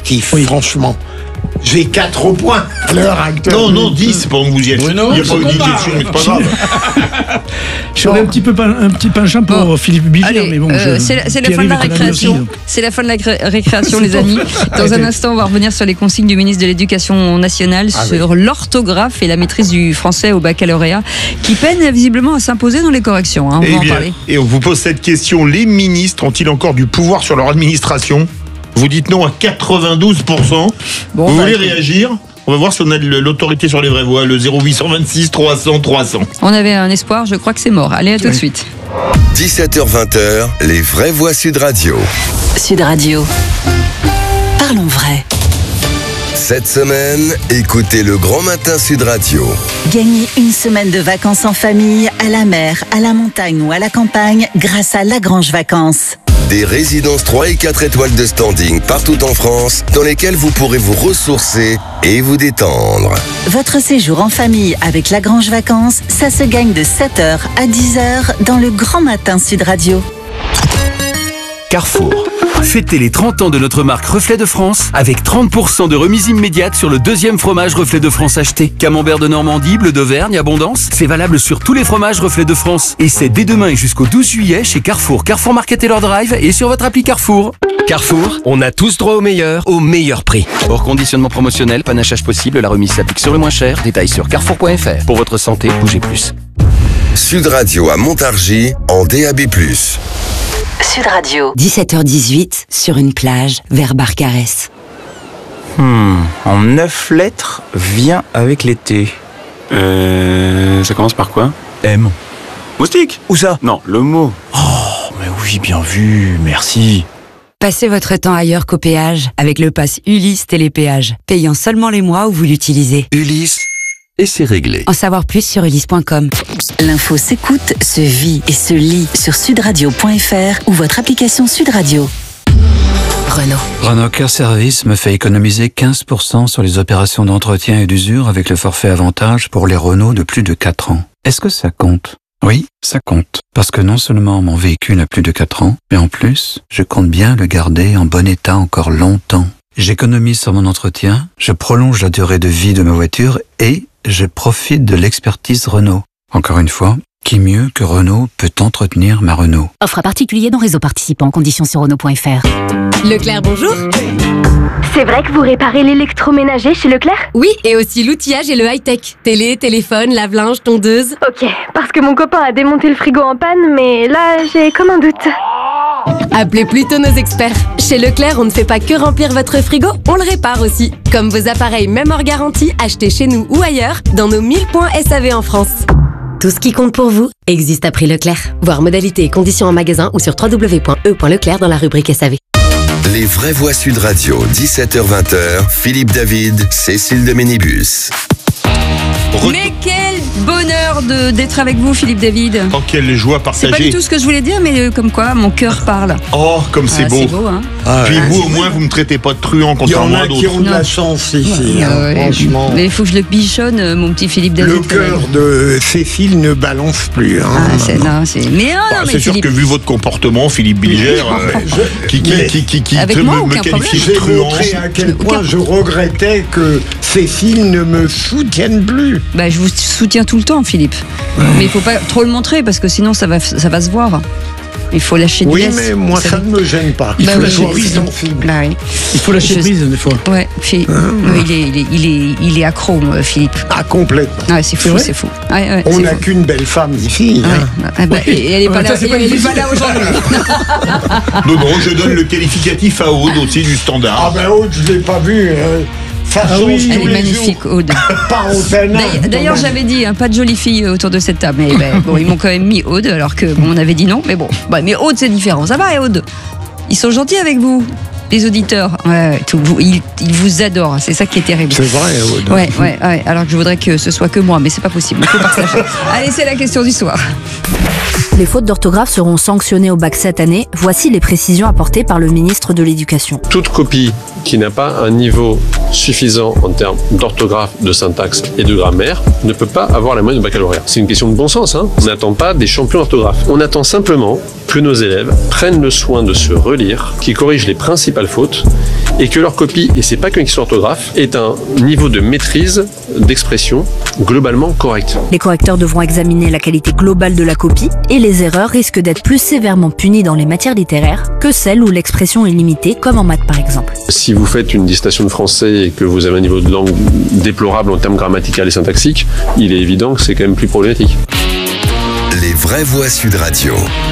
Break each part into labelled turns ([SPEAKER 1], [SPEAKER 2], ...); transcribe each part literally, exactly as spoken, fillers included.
[SPEAKER 1] sportif, oui. Franchement. J'ai quatre points à l'heure actuelle.
[SPEAKER 2] Non, non, dix pendant que vous y êtes.
[SPEAKER 3] Bruno,
[SPEAKER 2] il n'y a pas eu d'éjection, mais c'est pas grave.
[SPEAKER 3] J'aurais un petit peu un petit penchant pour bon. Philippe Billière, mais bon.
[SPEAKER 4] Euh, je, c'est la, c'est la fin de la récréation. Aussi, c'est la fin de la cré- récréation, les amis. Dans un instant, on va revenir sur les consignes du ministre de l'Éducation nationale ah, sur oui. l'orthographe et la maîtrise du français au baccalauréat, qui peine visiblement à s'imposer dans les corrections. Hein, on
[SPEAKER 2] et
[SPEAKER 4] va
[SPEAKER 2] bien,
[SPEAKER 4] en parler.
[SPEAKER 2] Et on vous pose cette question, les ministres ont-ils encore du pouvoir sur leur administration ? Vous dites non à quatre-vingt-douze pour cent. Bon, vous bah, voulez réagir ? On va voir si on a l'autorité sur les vraies voix, le zéro huit cent vingt-six trois cents trois cents.
[SPEAKER 4] On avait un espoir, je crois que c'est mort. Allez, à tout oui. de suite.
[SPEAKER 5] dix-sept heures vingt, les vraies voix Sud Radio.
[SPEAKER 6] Sud Radio. Parlons vrai.
[SPEAKER 5] Cette semaine, écoutez le Grand Matin Sud Radio.
[SPEAKER 6] Gagnez une semaine de vacances en famille, à la mer, à la montagne ou à la campagne grâce à Lagrange Vacances.
[SPEAKER 5] Des résidences trois et quatre étoiles de standing partout en France dans lesquelles vous pourrez vous ressourcer et vous détendre.
[SPEAKER 6] Votre séjour en famille avec Lagrange Vacances, ça se gagne de sept heures à dix heures dans le Grand Matin Sud Radio.
[SPEAKER 7] Carrefour. Fêtez les trente ans de notre marque Reflet de France avec trente pour cent de remise immédiate sur le deuxième fromage Reflet de France acheté. Camembert de Normandie, bleu d'Auvergne, abondance. C'est valable sur tous les fromages Reflet de France. Et c'est dès demain et jusqu'au douze juillet chez Carrefour, Carrefour Market et leur Drive et sur votre appli Carrefour. Carrefour, on a tous droit au meilleur, au meilleur prix. Hors conditionnement promotionnel, panachage possible, la remise s'applique sur le moins cher. Détails sur carrefour point f r. Pour votre santé, bougez plus.
[SPEAKER 5] Sud Radio à Montargis en D A B plus.
[SPEAKER 6] Sud Radio. dix-sept heures dix-huit, sur une plage, vers Barcarès.
[SPEAKER 8] Hmm, en neuf lettres, vient avec l'été. Euh... Ça commence par quoi ? M. Moustique ? Où ça ? Non, le mot. Oh, mais oui, bien vu, merci.
[SPEAKER 9] Passez votre temps ailleurs qu'au péage, avec le pass Ulysse Télépéage, payant seulement les mois où vous l'utilisez.
[SPEAKER 5] Ulysse, et c'est réglé.
[SPEAKER 9] En savoir plus sur ulysse point com.
[SPEAKER 6] L'info s'écoute, se vit et se lit sur sudradio point f r ou votre application Sud Radio. Renault.
[SPEAKER 10] Renault Care Service me fait économiser quinze pour cent sur les opérations d'entretien et d'usure avec le forfait avantage pour les Renault de plus de quatre ans. Est-ce que ça compte ? Oui, ça compte. Parce que non seulement mon véhicule a plus de quatre ans, mais en plus, je compte bien le garder en bon état encore longtemps. J'économise sur mon entretien, je prolonge la durée de vie de ma voiture et je profite de l'expertise Renault. Encore une fois, qui mieux que Renault peut entretenir ma Renault ?
[SPEAKER 11] Offre à particulier dans réseau participant, conditions sur Renault point f r.
[SPEAKER 12] Leclerc, bonjour. C'est vrai que vous réparez l'électroménager chez Leclerc ?
[SPEAKER 11] Oui, et aussi l'outillage et le high-tech. Télé, téléphone, lave-linge, tondeuse.
[SPEAKER 12] Ok, parce que mon copain a démonté le frigo en panne, mais là, j'ai comme un doute.
[SPEAKER 11] Appelez plutôt nos experts. Chez Leclerc, on ne fait pas que remplir votre frigo, on le répare aussi. Comme vos appareils, même hors garantie, achetés chez nous ou ailleurs, dans nos mille points S A V en France. Tout ce qui compte pour vous existe à prix Leclerc. Voir modalités et conditions en magasin ou sur w w w point e point leclerc dans la rubrique S A V.
[SPEAKER 5] Les vraies voix Sud Radio, dix-sept heures vingt, Philippe David, Cécile de Ménibus.
[SPEAKER 4] Mais quel bonheur de, d'être avec vous, Philippe David.
[SPEAKER 2] Oh, quelle joie partagée.
[SPEAKER 4] C'est pas du tout ce que je voulais dire, mais comme quoi, mon cœur parle.
[SPEAKER 2] Oh, comme c'est
[SPEAKER 4] ah,
[SPEAKER 2] beau.
[SPEAKER 4] C'est beau, hein.
[SPEAKER 2] Ah, Puis
[SPEAKER 4] ah,
[SPEAKER 2] vous, au moins, vous me traitez pas de truand contrairement à d'autres.
[SPEAKER 1] Il y en a qui ont de la chance ici,
[SPEAKER 4] non,
[SPEAKER 1] hein,
[SPEAKER 4] ouais,
[SPEAKER 1] franchement.
[SPEAKER 4] Mais il faut que je le bichonne, mon petit Philippe David.
[SPEAKER 1] Le cœur de Cécile ne balance plus. Hein,
[SPEAKER 4] ah, c'est, non, c'est... Mais non,
[SPEAKER 2] bah,
[SPEAKER 4] non, mais
[SPEAKER 2] c'est sûr
[SPEAKER 4] Philippe...
[SPEAKER 2] que vu votre comportement, Philippe Bilger, euh, je... qui, qui, qui, qui, qui
[SPEAKER 4] Avec
[SPEAKER 2] me,
[SPEAKER 4] moi,
[SPEAKER 2] me qualifie de
[SPEAKER 1] J'ai
[SPEAKER 2] truand.
[SPEAKER 1] montré à quel point je regrettais que Cécile ne me soutienne plus.
[SPEAKER 4] Bah, je vous soutiens tout le temps, Philippe. Ouais. Mais il faut pas trop le montrer parce que sinon ça va, ça va se voir. Il faut lâcher du
[SPEAKER 1] Oui,
[SPEAKER 4] laisse,
[SPEAKER 1] mais moi ça ne me gêne pas. Il
[SPEAKER 4] bah
[SPEAKER 1] faut
[SPEAKER 4] oui,
[SPEAKER 1] lâcher prise sensible.
[SPEAKER 4] Bah oui.
[SPEAKER 3] Il faut lâcher
[SPEAKER 4] Je...
[SPEAKER 3] prise des fois.
[SPEAKER 4] Ouais, Philippe.
[SPEAKER 1] Hein,
[SPEAKER 4] oui, il, est, il, est, il, est, il est accro, moi, Philippe.
[SPEAKER 1] Ah, complètement.
[SPEAKER 4] Ouais, c'est fou, c'est fou. Ouais, ouais,
[SPEAKER 1] on
[SPEAKER 4] c'est
[SPEAKER 1] n'a
[SPEAKER 4] fou.
[SPEAKER 1] qu'une belle femme ici.
[SPEAKER 4] Ouais.
[SPEAKER 1] Hein.
[SPEAKER 4] Ah, bah, et elle n'est pas,
[SPEAKER 3] ouais,
[SPEAKER 4] là,
[SPEAKER 3] ça,
[SPEAKER 4] elle, elle est pas là aujourd'hui.
[SPEAKER 2] Non, non, je donne le qualificatif à Aude aussi du standard.
[SPEAKER 1] Ah ben Aude, je ne l'ai pas vu. Hein. Ça
[SPEAKER 4] ah
[SPEAKER 1] change
[SPEAKER 4] oui, elle
[SPEAKER 1] tous
[SPEAKER 4] est
[SPEAKER 1] les
[SPEAKER 4] magnifique,
[SPEAKER 1] jours.
[SPEAKER 4] Aude.
[SPEAKER 1] Pas
[SPEAKER 4] D'ailleurs, d'ailleurs j'avais dit, hein, pas de jolies filles autour de cette table. Mais ben, bon, ils m'ont quand même mis Aude, alors que bon, on avait dit non. Mais bon, bah, mais Aude, c'est différent. Ça va, Aude. Ils sont gentils avec vous, les auditeurs. Ouais, tout, vous, ils, ils vous adorent. C'est ça qui est terrible.
[SPEAKER 1] C'est vrai, Aude.
[SPEAKER 4] Ouais, ouais, ouais. Alors que je voudrais que ce soit que moi, mais c'est pas possible. Il faut partager. Allez, c'est la question du soir.
[SPEAKER 13] Les fautes d'orthographe seront sanctionnées au bac cette année. Voici les précisions apportées par le ministre de l'Éducation.
[SPEAKER 14] Toute copie qui n'a pas un niveau suffisant en termes d'orthographe, de syntaxe et de grammaire ne peut pas avoir la moyenne de baccalauréat. C'est une question de bon sens, hein. On n'attend pas des champions d'orthographe. On attend simplement que nos élèves prennent le soin de se relire, qu'ils corrigent les principales fautes et que leur copie, et c'est pas qu'une question d'orthographe, ait un niveau de maîtrise d'expression globalement correct.
[SPEAKER 13] Les correcteurs devront examiner la qualité globale de la copie et les erreurs risquent d'être plus sévèrement punies dans les matières littéraires que celles où l'expression est limitée, comme en maths par exemple.
[SPEAKER 14] Si vous faites une dissertation de français et que vous avez un niveau de langue déplorable en termes grammaticaux et syntaxiques, il est évident que c'est quand même plus problématique.
[SPEAKER 5] Les vraies voix Sud Radio.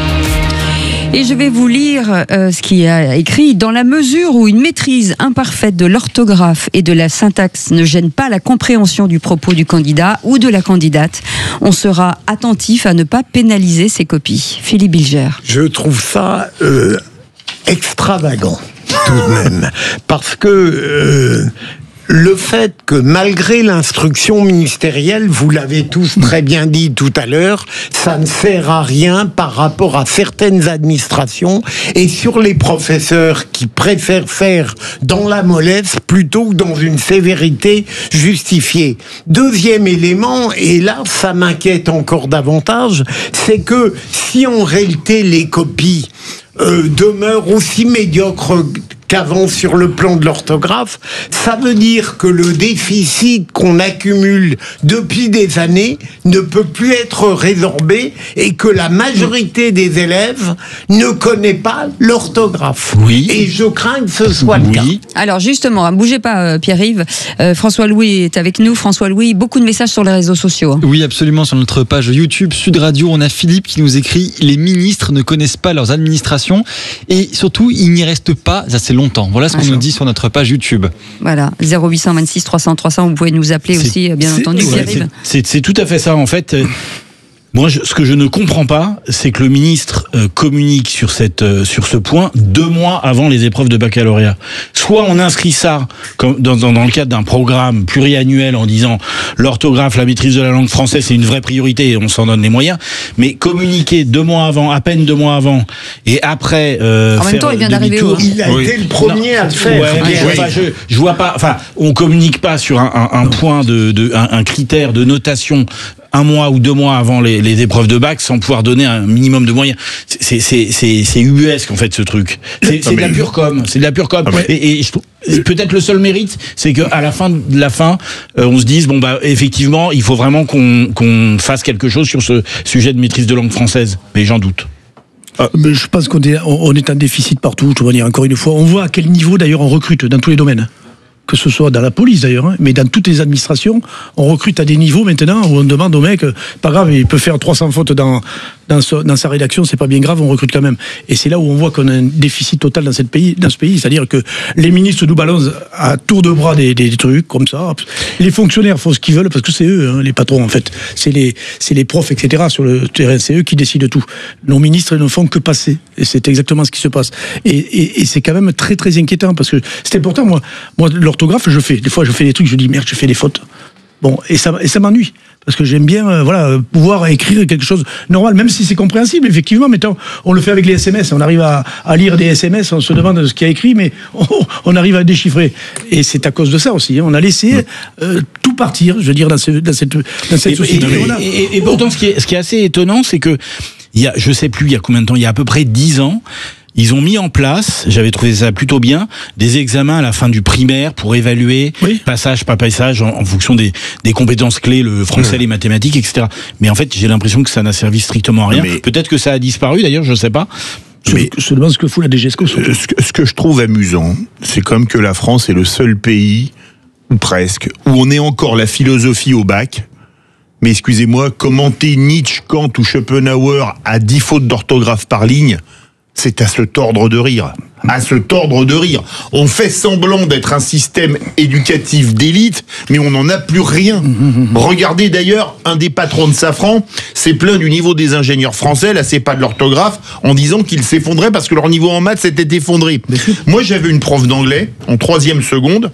[SPEAKER 4] Et je vais vous lire euh, ce qui est écrit. Dans la mesure où une maîtrise imparfaite de l'orthographe et de la syntaxe ne gêne pas la compréhension du propos du candidat ou de la candidate, on sera attentif à ne pas pénaliser ces copies. Philippe Bilger.
[SPEAKER 1] Je trouve ça euh, extravagant, tout de même. Parce que... Euh, le fait que malgré l'instruction ministérielle, vous l'avez tous très bien dit tout à l'heure, ça ne sert à rien par rapport à certaines administrations et sur les professeurs qui préfèrent faire dans la mollesse plutôt que dans une sévérité justifiée. Deuxième élément, et là ça m'inquiète encore davantage, c'est que si en réalité les copies euh, demeurent aussi médiocres qu'avant sur le plan de l'orthographe, ça veut dire que le déficit qu'on accumule depuis des années ne peut plus être résorbé et que la majorité des élèves ne connaît pas l'orthographe.
[SPEAKER 15] Oui.
[SPEAKER 1] Et je crains que ce soit
[SPEAKER 15] oui.
[SPEAKER 1] le cas.
[SPEAKER 4] Alors justement, ne bougez pas Pierre-Yves, euh, François-Louis est avec nous. François-Louis, beaucoup de messages sur les réseaux sociaux. Hein.
[SPEAKER 15] Oui, absolument, sur notre page YouTube Sud Radio, on a Philippe qui nous écrit « Les ministres ne connaissent pas leurs administrations et surtout, ils n'y restent pas assez longtemps ». Voilà ce qu'on nous dit sur notre page YouTube.
[SPEAKER 4] Voilà, zéro huit cent vingt-six trois cents trois cents, vous pouvez nous appeler
[SPEAKER 16] c'est,
[SPEAKER 4] aussi, bien entendu,
[SPEAKER 16] ouais,
[SPEAKER 4] Pierre-Yves.
[SPEAKER 16] C'est, c'est tout à fait ça, en fait. Moi, je, ce que je ne comprends pas, c'est que le ministre euh, communique sur cette euh, sur ce point deux mois avant les épreuves de baccalauréat. Soit on inscrit ça comme dans, dans, dans le cadre d'un programme pluriannuel en disant l'orthographe, la maîtrise de la langue française, c'est une vraie priorité et on s'en donne les moyens. Mais communiquer deux mois avant, à peine deux mois avant, et après. Euh,
[SPEAKER 4] en même temps, il vient d'arriver.
[SPEAKER 1] Où, il a oui. été le premier non. à le faire.
[SPEAKER 16] Ouais, mais oui. enfin, je, je vois pas. Enfin, on communique pas sur un, un, un point de, de un, un critère de notation un mois ou deux mois avant les, les épreuves de bac sans pouvoir donner un minimum de moyens. C'est, c'est, c'est, c'est ubuesque, en fait, ce truc. C'est, c'est de la pure com. C'est de la pure com. Ah et, et je trouve, peut-être le seul mérite, c'est qu'à la fin de la fin, euh, on se dise, bon, bah, effectivement, il faut vraiment qu'on, qu'on fasse quelque chose sur ce sujet de maîtrise de langue française. Mais j'en doute.
[SPEAKER 3] Ah, mais je pense qu'on est, on est en déficit partout, je dois dire encore une fois. On voit à quel niveau, d'ailleurs, on recrute dans tous les domaines. Que ce soit dans la police d'ailleurs, hein, mais dans toutes les administrations, on recrute à des niveaux maintenant où on demande au mec, euh, pas grave, il peut faire trois cents fautes dans, dans, ce, dans sa rédaction, c'est pas bien grave, on recrute quand même. Et c'est là où on voit qu'on a un déficit total dans, cette pays, dans ce pays, c'est-à-dire que les ministres nous balancent à tour de bras des, des, des trucs comme ça. Les fonctionnaires font ce qu'ils veulent parce que c'est eux, hein, les patrons en fait. C'est les, c'est les profs, et cetera sur le terrain, c'est eux qui décident tout. Nos ministres ils ne font que passer. Et c'est exactement ce qui se passe. Et, et, et c'est quand même très très inquiétant parce que c'est important, moi, moi l'orthographe, je fais. Des fois, je fais des trucs, je dis merde, je fais des fautes. Bon, et ça, et ça m'ennuie. Parce que j'aime bien euh, voilà, pouvoir écrire quelque chose normal, même si c'est compréhensible, effectivement. Mais on le fait avec les S M S. On arrive à, à lire des S M S, on se demande ce qu'il y a écrit, mais on, on arrive à déchiffrer. Et c'est à cause de ça aussi. Hein. On a laissé euh, tout partir, je veux dire, dans, ce, dans cette, dans cette
[SPEAKER 16] et,
[SPEAKER 3] société.
[SPEAKER 16] Et, et, et, et pourtant, ce qui est, ce qui est assez étonnant, c'est que, il y a, je sais plus, il y a combien de temps, il y a à peu près dix ans, ils ont mis en place, j'avais trouvé ça plutôt bien, des examens à la fin du primaire pour évaluer oui. passage par passage en, en fonction des, des compétences clés, le français, mmh. les mathématiques, et cetera. Mais en fait, j'ai l'impression que ça n'a servi strictement à rien. Mais peut-être que ça a disparu, d'ailleurs, je sais pas.
[SPEAKER 3] Mais je me demande ce que fout la D G E S C O.
[SPEAKER 2] Ce que, ce que je trouve amusant, c'est comme que la France est le seul pays, ou presque, où on est encore la philosophie au bac. Mais excusez-moi, commenter Nietzsche, Kant ou Schopenhauer à dix fautes d'orthographe par ligne, c'est à se tordre de rire. À se tordre de rire. On fait semblant d'être un système éducatif d'élite, mais on n'en a plus rien. Regardez d'ailleurs, un des patrons de Safran s'est plaint du niveau des ingénieurs français, là c'est pas de l'orthographe, en disant qu'ils s'effondraient parce que leur niveau en maths s'était effondré. Moi j'avais une prof d'anglais, en troisième seconde,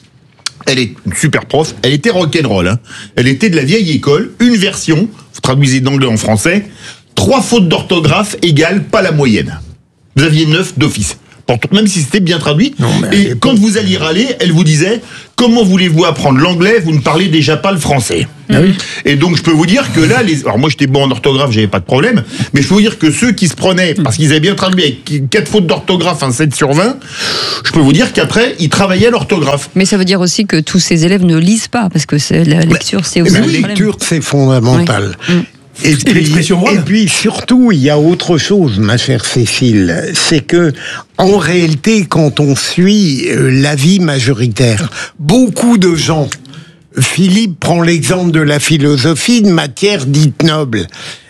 [SPEAKER 2] elle est une super prof, elle était rock'n'roll, hein. Elle était de la vieille école, une version, vous traduisez d'anglais en français, trois fautes d'orthographe égale pas la moyenne. Vous aviez neuf d'office. Même si c'était bien traduit. Non, et quand vous alliez râler, elle vous disait « Comment voulez-vous apprendre l'anglais? Vous ne parlez déjà pas le français. Ah oui. » Et donc, je peux vous dire que là, les... alors moi, j'étais bon en orthographe, j'avais pas de problème, mais je peux vous dire que ceux qui se prenaient, parce qu'ils avaient bien traduit avec quatre fautes d'orthographe, un sept sur vingt, je peux vous dire qu'après, ils travaillaient l'orthographe.
[SPEAKER 4] Mais ça veut dire aussi que tous ces élèves ne lisent pas, parce que c'est, la lecture, c'est aussi
[SPEAKER 1] La
[SPEAKER 4] un problème.
[SPEAKER 1] lecture, c'est fondamental. Oui. Mmh. Et puis, l'expression et puis surtout, il y a autre chose, ma chère Cécile, c'est que en réalité, quand on suit euh, l'avis majoritaire, beaucoup de gens, Philippe prend l'exemple de la philosophie, de matière dite noble.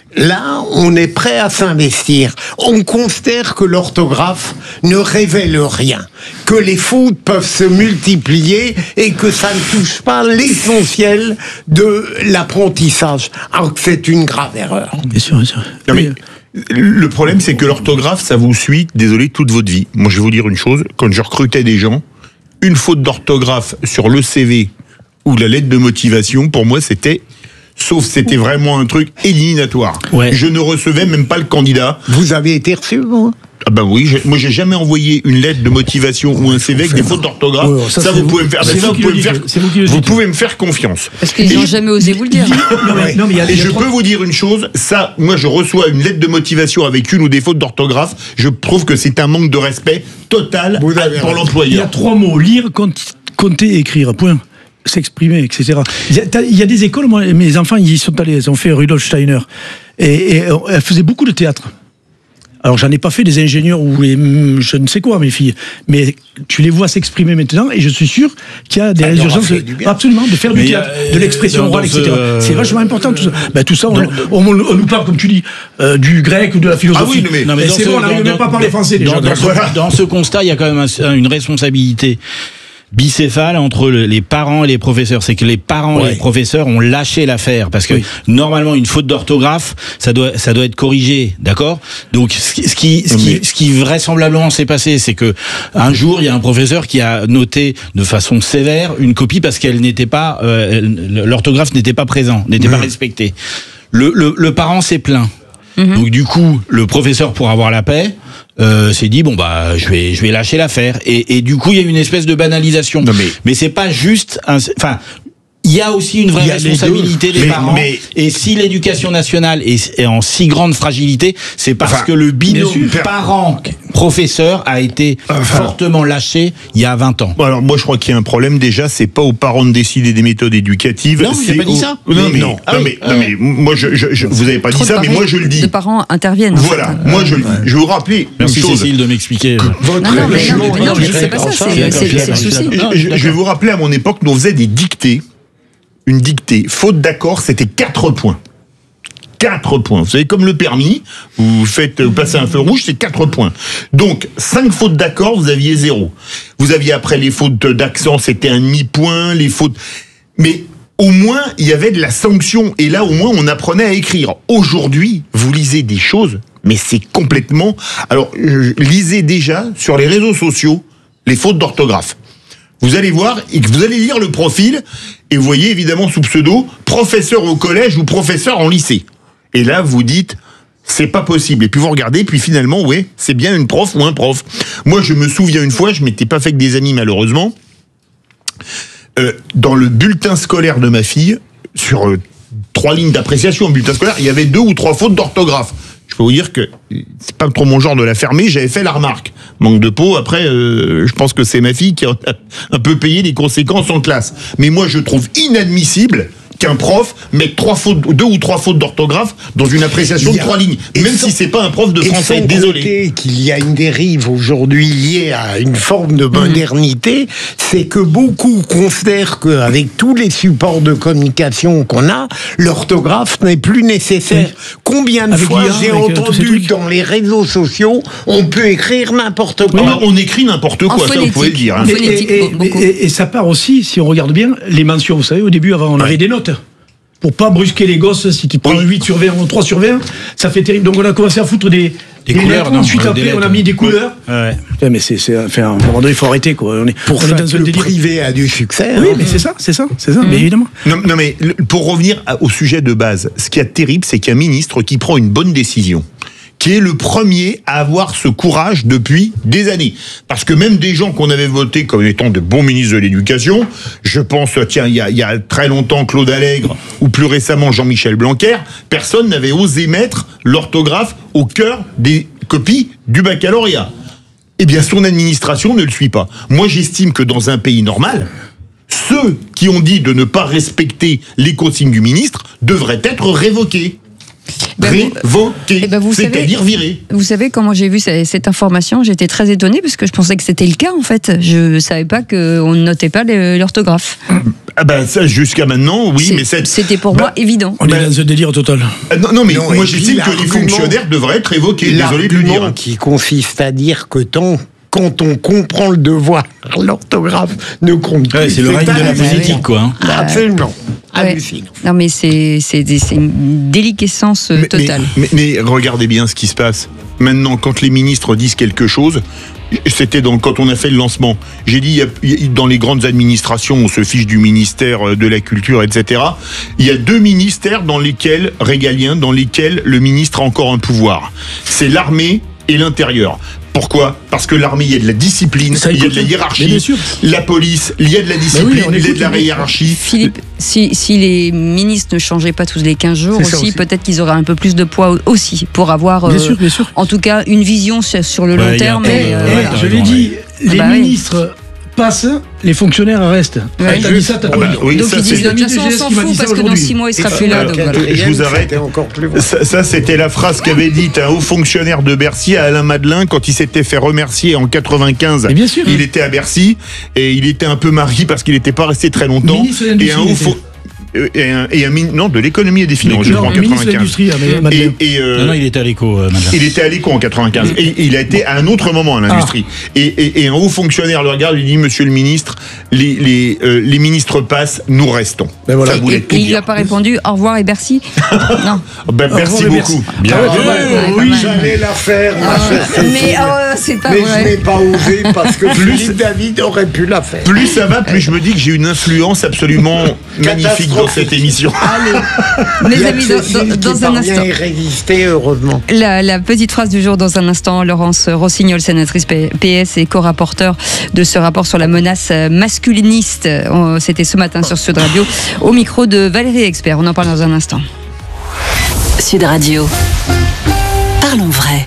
[SPEAKER 1] Là, on est prêt à s'investir. On considère que l'orthographe ne révèle rien, que les fautes peuvent se multiplier et que ça ne touche pas l'essentiel de l'apprentissage. Alors que c'est une grave erreur.
[SPEAKER 3] Bien sûr, bien sûr.
[SPEAKER 2] Non, mais le problème, c'est que l'orthographe, ça vous suit, désolé, toute votre vie. Moi, je vais vous dire une chose. Quand je recrutais des gens, une faute d'orthographe sur le C V ou la lettre de motivation, pour moi, c'était... Sauf c'était vraiment un truc éliminatoire. Ouais. Je ne recevais même pas le candidat.
[SPEAKER 1] Vous avez été reçu, vous?
[SPEAKER 2] Ah ben oui, j'ai, moi j'ai jamais envoyé une lettre de motivation ou un C V avec des fautes d'orthographe. Ouais, ça, ça vous, vous pouvez me faire, ça, vous pouvez me faire, vous, vous pouvez me faire confiance.
[SPEAKER 4] Parce qu'ils n'ont jamais osé vous le dire.
[SPEAKER 2] Non, mais, non, mais y a, et y a je trois... peux vous dire une chose, ça, moi je reçois une lettre de motivation avec une ou des fautes d'orthographe, je trouve que c'est un manque de respect total pour l'employeur.
[SPEAKER 3] Il y a trois mots, lire, compter, écrire, point. S'exprimer, et cetera. Il y, a, il y a des écoles, moi, mes enfants, ils y sont allés, ils ont fait Rudolf Steiner. Et, et elles faisaient beaucoup de théâtre. Alors, j'en ai pas fait des ingénieurs ou les, je ne sais quoi, mes filles. Mais tu les vois s'exprimer maintenant, et je suis sûr qu'il y a des résurgences. Absolument, de faire du théâtre, a, de l'expression orale, et cetera. Euh, c'est vachement important, tout ça. Ben, tout ça, on, on, on nous parle, comme tu dis, euh, du grec ou de la philosophie. Ah oui, mais, non, mais c'est bon, on n'arrive même pas à parler français, déjà.
[SPEAKER 16] Dans, dans, ce, dans ce constat, il y a quand même un, une responsabilité bicéphale entre le, les parents et les professeurs. C'est que les parents ouais. et les professeurs ont lâché l'affaire parce que oui. normalement une faute d'orthographe ça doit ça doit être corrigé, d'accord? Donc ce qui ce qui ce qui, ce qui vraisemblablement s'est passé, c'est que un jour il y a un professeur qui a noté de façon sévère une copie parce qu'elle n'était pas euh, l'orthographe n'était pas présent, n'était mmh. pas respectée. Le le, le parent s'est plaint. Mmh. Donc du coup le professeur, pour avoir la paix, Euh, s'est dit bon bah je vais je vais lâcher l'affaire et, et du coup il y a une espèce de banalisation. Non, mais mais c'est pas juste un, enfin il y a aussi une vraie responsabilité des mais, parents. Mais, et si l'éducation nationale est, est en si grande fragilité, c'est parce enfin, que le binôme parent-professeur a été enfin, fortement lâché il y a vingt ans.
[SPEAKER 2] Bon alors moi je crois qu'il y a un problème déjà, c'est pas aux parents de décider des méthodes éducatives.
[SPEAKER 16] Non, c'est pas dit ça.
[SPEAKER 2] Non, mais, non. Ah, non, mais, ah, non mais moi je, je, je vous avez pas dit ça, mais moi je le dis.
[SPEAKER 4] Les parents interviennent.
[SPEAKER 2] Voilà, en fait. moi je le dis. Je vais vous rappeler.
[SPEAKER 16] Merci
[SPEAKER 2] une chose.
[SPEAKER 16] Cécile de m'expliquer.
[SPEAKER 4] Votre non, non, mais non, mais non, mais c'est pas ça, c'est le souci.
[SPEAKER 2] Je vais vous rappeler, à mon époque, nous on faisait des dictées. Une dictée, faute d'accord, c'était quatre points. quatre points. Vous savez, comme le permis, vous faites vous passez un feu rouge, c'est quatre points. Donc, cinq fautes d'accord, vous aviez zéro. Vous aviez après les fautes d'accent, c'était un demi-point, les fautes... Mais au moins, il y avait de la sanction. Et là, au moins, on apprenait à écrire. Aujourd'hui, vous lisez des choses, mais c'est complètement... Alors, lisez déjà sur les réseaux sociaux les fautes d'orthographe. Vous allez voir, et vous allez lire le profil, et vous voyez évidemment sous pseudo, professeur au collège ou professeur en lycée. Et là, vous dites, c'est pas possible. Et puis vous regardez, puis finalement, ouais, c'est bien une prof ou un prof. Moi, je me souviens une fois, je m'étais pas fait que des amis malheureusement, euh, dans le bulletin scolaire de ma fille, sur euh, trois lignes d'appréciation au bulletin scolaire, il y avait deux ou trois fautes d'orthographe. Je peux vous dire que c'est pas trop mon genre de la fermer, j'avais fait la remarque. Manque de peau, après, euh, je pense que c'est ma fille qui a un peu payé les conséquences en classe. Mais moi, je trouve inadmissible qu'un prof mette trois fautes, deux ou trois fautes d'orthographe dans une appréciation de trois lignes, même sans, si c'est pas un prof de français.
[SPEAKER 1] Et
[SPEAKER 2] désolé.
[SPEAKER 1] Qu'il y a une dérive aujourd'hui liée à une forme de modernité, mmh. c'est que beaucoup considèrent qu'avec tous les supports de communication qu'on a, l'orthographe n'est plus nécessaire. Oui. Combien de avec fois j'ai entendu dans les réseaux sociaux, on peut écrire n'importe quoi.
[SPEAKER 2] Oui, bah, on écrit n'importe quoi, ça vous pouvez le dire. Hein.
[SPEAKER 3] Et, et, et, et, et ça part aussi, si on regarde bien, les mentions. Vous savez, au début, avant, on ouais. avait des notes. pour pas brusquer les gosses. Si tu prends oui. huit sur vingt ou trois sur vingt, ça fait terrible. Donc on a commencé à foutre des,
[SPEAKER 16] des,
[SPEAKER 3] des
[SPEAKER 16] couleurs.
[SPEAKER 3] lettres. Ensuite, après, lettres. on a mis des couleurs.
[SPEAKER 16] Ouais.
[SPEAKER 3] Putain, mais c'est, c'est, enfin, à un moment donné, il faut arrêter, quoi. On est,
[SPEAKER 1] pour
[SPEAKER 3] on est dans
[SPEAKER 1] le
[SPEAKER 3] un délire.
[SPEAKER 1] privé a du succès.
[SPEAKER 3] Oui,
[SPEAKER 1] hein.
[SPEAKER 3] mais c'est ça, c'est ça, c'est ça, mmh. mais évidemment.
[SPEAKER 2] Non, non, mais pour revenir au sujet de base, ce qui est terrible, c'est qu'il y a un ministre qui prend une bonne décision, qui est le premier à avoir ce courage depuis des années. Parce que même des gens qu'on avait votés comme étant de bons ministres de l'Éducation, je pense, tiens, il y a, il y a très longtemps Claude Allègre, ou plus récemment Jean-Michel Blanquer, personne n'avait osé mettre l'orthographe au cœur des copies du baccalauréat. Eh bien, son administration ne le suit pas. Moi, j'estime que dans un pays normal, ceux qui ont dit de ne pas respecter les consignes du ministre devraient être révoqués. Ben révoqué, eh ben c'est-à-dire viré.
[SPEAKER 4] Vous savez comment j'ai vu cette information? J'étais très étonnée parce que je pensais que c'était le cas en fait. Je savais pas qu'on ne notait pas l'orthographe.
[SPEAKER 2] Ah ben ça jusqu'à maintenant, oui, mais c'est...
[SPEAKER 4] c'était pour bah, moi évident.
[SPEAKER 3] On est dans un délire total.
[SPEAKER 2] Euh, non, non, mais non, moi j'estime que les fonctionnaires devraient être révoqués. Désolé de le dire.
[SPEAKER 1] Qui consiste à dire que tant quand on comprend le devoir, l'orthographe ne compte plus.
[SPEAKER 16] Ouais, c'est le règne de la politique, quoi. Hein.
[SPEAKER 1] Absolument.
[SPEAKER 4] Ouais. Non, mais c'est, c'est, c'est une déliquescence
[SPEAKER 2] mais,
[SPEAKER 4] totale.
[SPEAKER 2] Mais, mais, mais regardez bien ce qui se passe. Maintenant, quand les ministres disent quelque chose, c'était dans, quand on a fait le lancement. J'ai dit, il y a, dans les grandes administrations, on se fiche du ministère de la Culture, et cetera. Il y a deux ministères dans lesquels, régaliens, dans lesquels le ministre a encore un pouvoir. C'est l'armée et l'intérieur. Pourquoi? Parce que l'armée, il y a de la discipline, il y a de la hiérarchie. La police, il y a de la discipline, oui, il y a de la hiérarchie.
[SPEAKER 4] Philippe, si, si les ministres ne changeaient pas tous les quinze jours aussi, aussi, peut-être qu'ils auraient un peu plus de poids aussi pour avoir, bien euh, sûr, bien sûr. en tout cas, une vision sur le long ouais, terme. Et,
[SPEAKER 3] et, euh, voilà. Je l'ai dit, ah les bah ministres... Oui. passent, les fonctionnaires restent.
[SPEAKER 4] Ouais.
[SPEAKER 3] T'as dit ça, t'as
[SPEAKER 2] ah bah, oui,
[SPEAKER 4] donc
[SPEAKER 2] ça,
[SPEAKER 4] ils disent de toute façon on s'en fout parce que dans six mois il sera plus là. Donc
[SPEAKER 2] voilà. Je vous arrête. Encore plus ça, ça c'était la phrase qu'avait dite un haut fonctionnaire de Bercy à Alain Madelin quand il s'était fait remercier en quatre-vingt-quinze.
[SPEAKER 3] Et bien sûr.
[SPEAKER 2] Il était à Bercy et il était un peu marié parce qu'il n'était pas resté très longtemps. Et un haut fo- Et un, et un non de l'économie et des finances, je crois, en quatre-vingt-quinze.
[SPEAKER 3] Et,
[SPEAKER 2] et euh,
[SPEAKER 16] non, non, il était à l'éco. Euh,
[SPEAKER 2] il était à l'éco en quatre-vingt-quinze. Et, et il a été à un autre moment à l'industrie. Ah. Et, et, et un haut fonctionnaire le regarde, lui dit, Monsieur le ministre, les, les, euh, les ministres passent, nous restons.
[SPEAKER 4] Ben voilà. Et, et il lui a pas répondu au revoir et Bercy. Non.
[SPEAKER 2] Ben, merci beaucoup.
[SPEAKER 1] Merci. Bien. Ah, ouais, oui, j'allais la faire.
[SPEAKER 4] Ah, mais oh, c'est pas
[SPEAKER 1] mais
[SPEAKER 4] vrai.
[SPEAKER 1] je n'ai pas osé parce que plus David aurait pu la faire.
[SPEAKER 2] Plus ça va, plus je me dis que j'ai une influence absolument magnifique dans cette émission.
[SPEAKER 4] Allez, mes amis, dans, dans, dans un instant.
[SPEAKER 1] Résister, heureusement.
[SPEAKER 4] La, la petite phrase du jour dans un instant. Laurence Rossignol, sénatrice P S et co-rapporteur de ce rapport sur la menace masculiniste. C'était ce matin sur Sud Radio, au micro de Valérie Expert. On en parle dans un instant.
[SPEAKER 6] Sud Radio. Parlons vrai.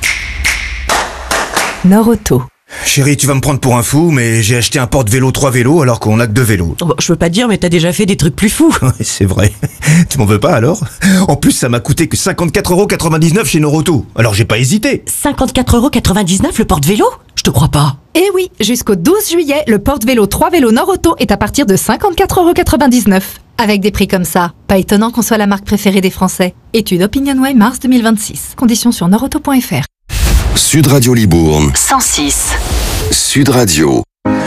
[SPEAKER 6] Nord-Auto.
[SPEAKER 17] Chérie, tu vas me prendre pour un fou, mais j'ai acheté un porte-vélo trois vélos alors qu'on a que deux vélos.
[SPEAKER 18] Oh, je veux pas dire, mais t'as déjà fait des trucs plus fous.
[SPEAKER 17] C'est vrai. Tu m'en veux pas alors? En plus, ça m'a coûté que cinquante-quatre euros quatre-vingt-dix-neuf chez Nord-Auto. Alors j'ai pas hésité.
[SPEAKER 18] cinquante-quatre euros quatre-vingt-dix-neuf le porte-vélo? Je te crois pas.
[SPEAKER 19] Eh oui, jusqu'au douze juillet, le porte-vélo trois vélos Nord-Auto est à partir de cinquante-quatre euros quatre-vingt-dix-neuf. Avec des prix comme ça, pas étonnant qu'on soit la marque préférée des Français. Étude OpinionWay mars deux mille vingt-six. Conditions sur nordauto point f r.
[SPEAKER 5] Sud Radio Libourne.
[SPEAKER 6] cent six.
[SPEAKER 5] Sud Radio.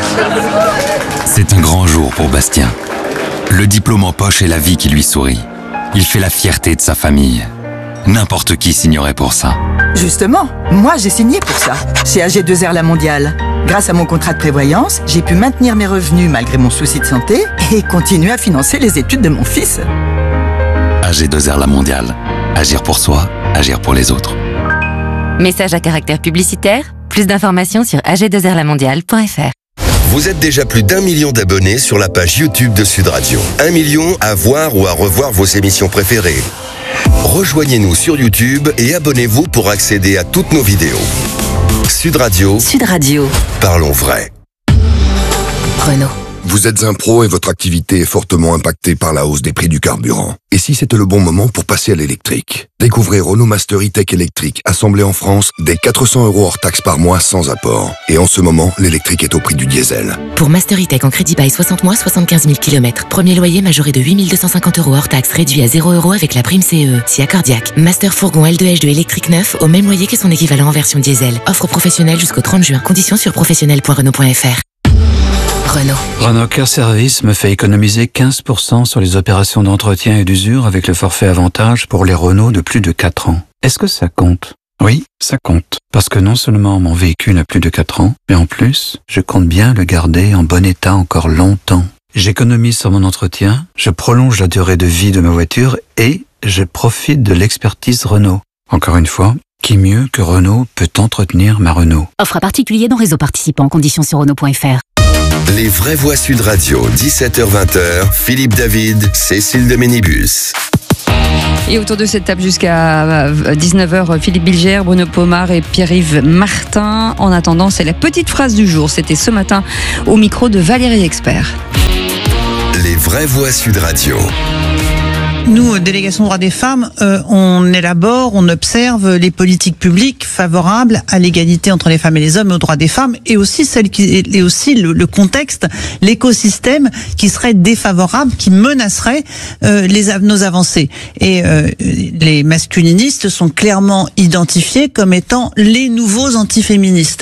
[SPEAKER 20] C'est un grand jour pour Bastien. Le diplôme en poche et la vie qui lui sourit. Il fait la fierté de sa famille. N'importe qui signerait pour ça.
[SPEAKER 21] Justement, moi j'ai signé pour ça, chez A G deux R La Mondiale. Grâce à mon contrat de prévoyance, j'ai pu maintenir mes revenus malgré mon souci de santé et continuer à financer les études de mon fils.
[SPEAKER 20] A G deux R La Mondiale. Agir pour soi, agir pour les autres.
[SPEAKER 9] Message à caractère publicitaire. Plus d'informations sur a g deux r la mondiale point f r.
[SPEAKER 5] Vous êtes déjà plus d'un million d'abonnés sur la page YouTube de Sud Radio. Un million à voir ou à revoir vos émissions préférées. Rejoignez-nous sur YouTube et abonnez-vous pour accéder à toutes nos vidéos. Sud Radio.
[SPEAKER 6] Sud Radio.
[SPEAKER 5] Parlons vrai.
[SPEAKER 6] Renault.
[SPEAKER 22] Vous êtes un pro et votre activité est fortement impactée par la hausse des prix du carburant. Et si c'était le bon moment pour passer à l'électrique? Découvrez Renault Master E-Tech électrique, assemblé en France, dès quatre cents euros hors taxe par mois sans apport. Et en ce moment, l'électrique est au prix du diesel.
[SPEAKER 9] Pour Master E-Tech en crédit bail soixante mois, soixante-quinze mille kilomètres. Premier loyer majoré de huit mille deux cent cinquante euros hors taxe, réduit à zéro euros avec la prime C E E. Si accordiaque. Master Fourgon L deux H deux électrique neuf, au même loyer que son équivalent en version diesel. Offre professionnelle jusqu'au trente juin. Conditions sur professionnel point renault point f r. Renault.
[SPEAKER 10] Renault Care Service me fait économiser quinze pour cent sur les opérations d'entretien et d'usure avec le forfait avantage pour les Renault de plus de quatre ans. Est-ce que ça compte ? Oui, ça compte. Parce que non seulement mon véhicule a plus de quatre ans, mais en plus, je compte bien le garder en bon état encore longtemps. J'économise sur mon entretien, je prolonge la durée de vie de ma voiture et je profite de l'expertise Renault. Encore une fois, qui mieux que Renault peut entretenir ma Renault ?
[SPEAKER 6] Offre à particulier dans réseau participant. Conditions sur Renault point F R.
[SPEAKER 5] Les vraies voix Sud Radio, dix-sept heures vingt, Philippe David, Cécile de Ménibus.
[SPEAKER 4] Et autour de cette table jusqu'à dix-neuf heures, Philippe Bilger, Bruno Pomar et Pierre-Yves Martin. En attendant, c'est la petite phrase du jour. C'était ce matin au micro de Valérie Expert.
[SPEAKER 5] Les vraies voix Sud Radio.
[SPEAKER 7] Nous, délégation droits des femmes, euh, on élabore, on observe les politiques publiques favorables à l'égalité entre les femmes et les hommes et aux droits des femmes, et aussi celle qui, et aussi le, le contexte, l'écosystème qui serait défavorable, qui menacerait euh, les nos avancées. Et euh, les masculinistes sont clairement identifiés comme étant les nouveaux antiféministes.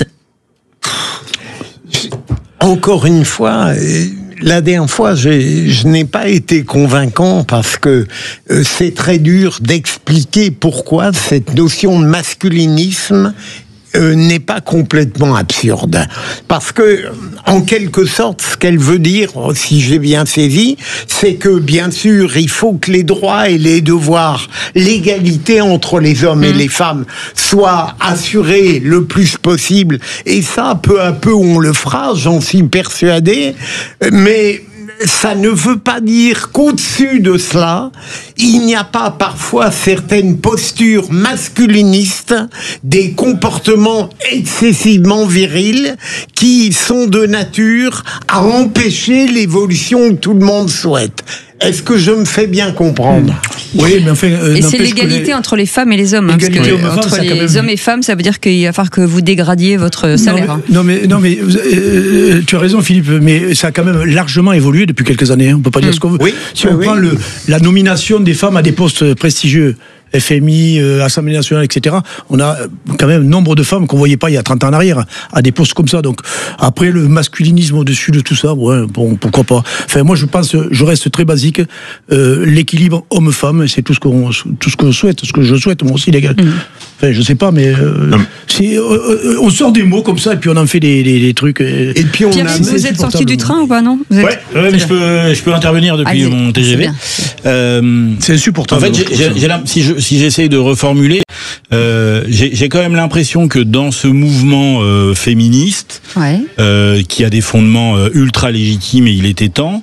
[SPEAKER 1] Encore une fois. Euh... La dernière fois, je, je n'ai pas été convaincant parce que euh, c'est très dur d'expliquer pourquoi cette notion de masculinisme euh, n'est pas complètement absurde. Parce que, en quelque sorte, ce qu'elle veut dire, si j'ai bien saisi, c'est que, bien sûr, il faut que les droits et les devoirs, l'égalité entre les hommes et les femmes soient assurés le plus possible. Et ça, peu à peu, on le fera, j'en suis persuadé. Mais ça ne veut pas dire qu'au-dessus de cela, il n'y a pas parfois certaines postures masculinistes, des comportements excessivement virils qui sont de nature à empêcher l'évolution que tout le monde souhaite. Est-ce que je me fais bien comprendre ?
[SPEAKER 3] Oui, mais enfin... Euh,
[SPEAKER 4] et c'est l'égalité les... entre les femmes et les hommes. Hein, parce que hommes entre femmes, les même... hommes et femmes, ça veut dire qu'il va falloir que vous dégradiez votre salaire.
[SPEAKER 3] Non mais, hein. non, mais, non, mais euh, tu as raison Philippe, mais ça a quand même largement évolué depuis quelques années. Hein. On ne peut pas dire mmh. ce qu'on veut. Oui, si on oui, prend oui. Le, la nomination des femmes à des postes prestigieux, F M I, euh, Assemblée nationale, et cetera. On a quand même nombre de femmes qu'on voyait pas il y a trente ans en arrière à des postes comme ça. Donc après le masculinisme au-dessus de tout ça, ouais, bon, pourquoi pas. Enfin moi je pense, je reste très basique. Euh, l'équilibre homme-femme, c'est tout ce qu'on tout ce qu'on souhaite, ce que je souhaite moi aussi les gars. Mmh. Enfin je sais pas, mais euh, c'est, euh, on sort des mots comme ça et puis on en fait des, des, des trucs. Et,
[SPEAKER 4] et puis on Pierre, a. Vous êtes sorti du train ou pas non vous êtes...
[SPEAKER 16] Ouais, ouais mais je peux je peux intervenir depuis Allez, mon T G V.
[SPEAKER 3] C'est, euh, c'est insupportable.
[SPEAKER 16] En fait j'ai, j'ai, j'ai, si je si j'essaye de reformuler, euh, j'ai, j'ai quand même l'impression que dans ce mouvement euh, féministe, ouais. euh, qui a des fondements euh, ultra légitimes et il était temps,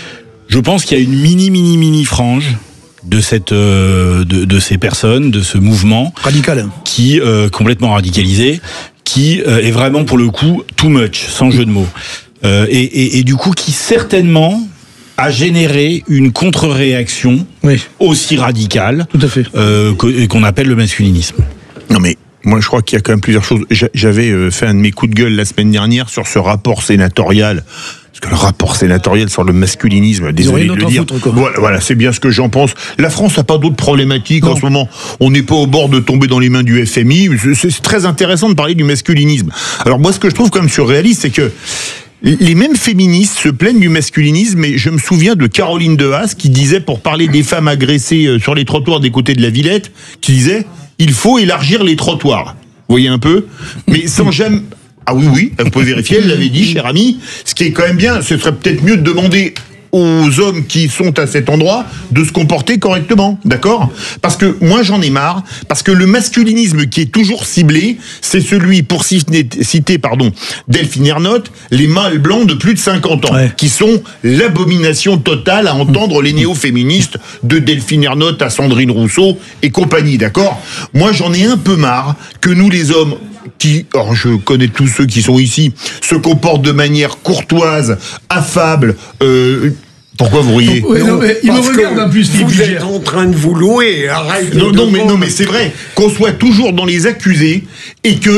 [SPEAKER 16] je pense qu'il y a une mini mini mini frange de cette euh, de, de ces personnes, de ce mouvement
[SPEAKER 3] radical,
[SPEAKER 16] qui euh, complètement radicalisé, qui euh, est vraiment pour le coup too much, sans jeu de mots, euh, et, et, et du coup qui certainement a généré une contre-réaction oui. aussi radicale
[SPEAKER 3] Tout à fait.
[SPEAKER 16] Euh, qu'on appelle le masculinisme.
[SPEAKER 2] Non mais moi je crois qu'il y a quand même plusieurs choses. J'avais fait un de mes coups de gueule la semaine dernière sur ce rapport sénatorial. Parce que le rapport sénatorial sur le masculinisme, désolé de le dire, foutre, voilà, voilà, c'est bien ce que j'en pense. La France n'a pas d'autres problématiques non. en ce moment. On n'est pas au bord de tomber dans les mains du F M I. C'est, c'est très intéressant de parler du masculinisme. Alors moi ce que je trouve quand même surréaliste, c'est que les mêmes féministes se plaignent du masculinisme, et je me souviens de Caroline Dehaas qui disait, pour parler des femmes agressées sur les trottoirs des côtés de la Villette, qui disait « il faut élargir les trottoirs ». Vous voyez un peu ? Mais sans jamais... Ah oui, oui, vous pouvez vérifier, elle l'avait dit, cher ami. Ce qui est quand même bien, ce serait peut-être mieux de demander aux hommes qui sont à cet endroit de se comporter correctement, d'accord ? Parce que moi j'en ai marre, parce que le masculinisme qui est toujours ciblé, c'est celui, pour citer, citer pardon, Delphine Ernotte, les mâles blancs de plus de cinquante ans, ouais. qui sont l'abomination totale à entendre les néo-féministes, de Delphine Ernotte à Sandrine Rousseau et compagnie, d'accord ? Moi j'en ai un peu marre que nous les hommes, qui, alors je connais tous ceux qui sont ici, se comportent de manière courtoise, affable, euh, pourquoi vous riez ?
[SPEAKER 3] Oui, non, mais il me regarde en plus.
[SPEAKER 1] Vous êtes en train de vous louer. Arrête.
[SPEAKER 2] Non, non, mais, non, mais c'est vrai qu'on soit toujours dans les accusés et que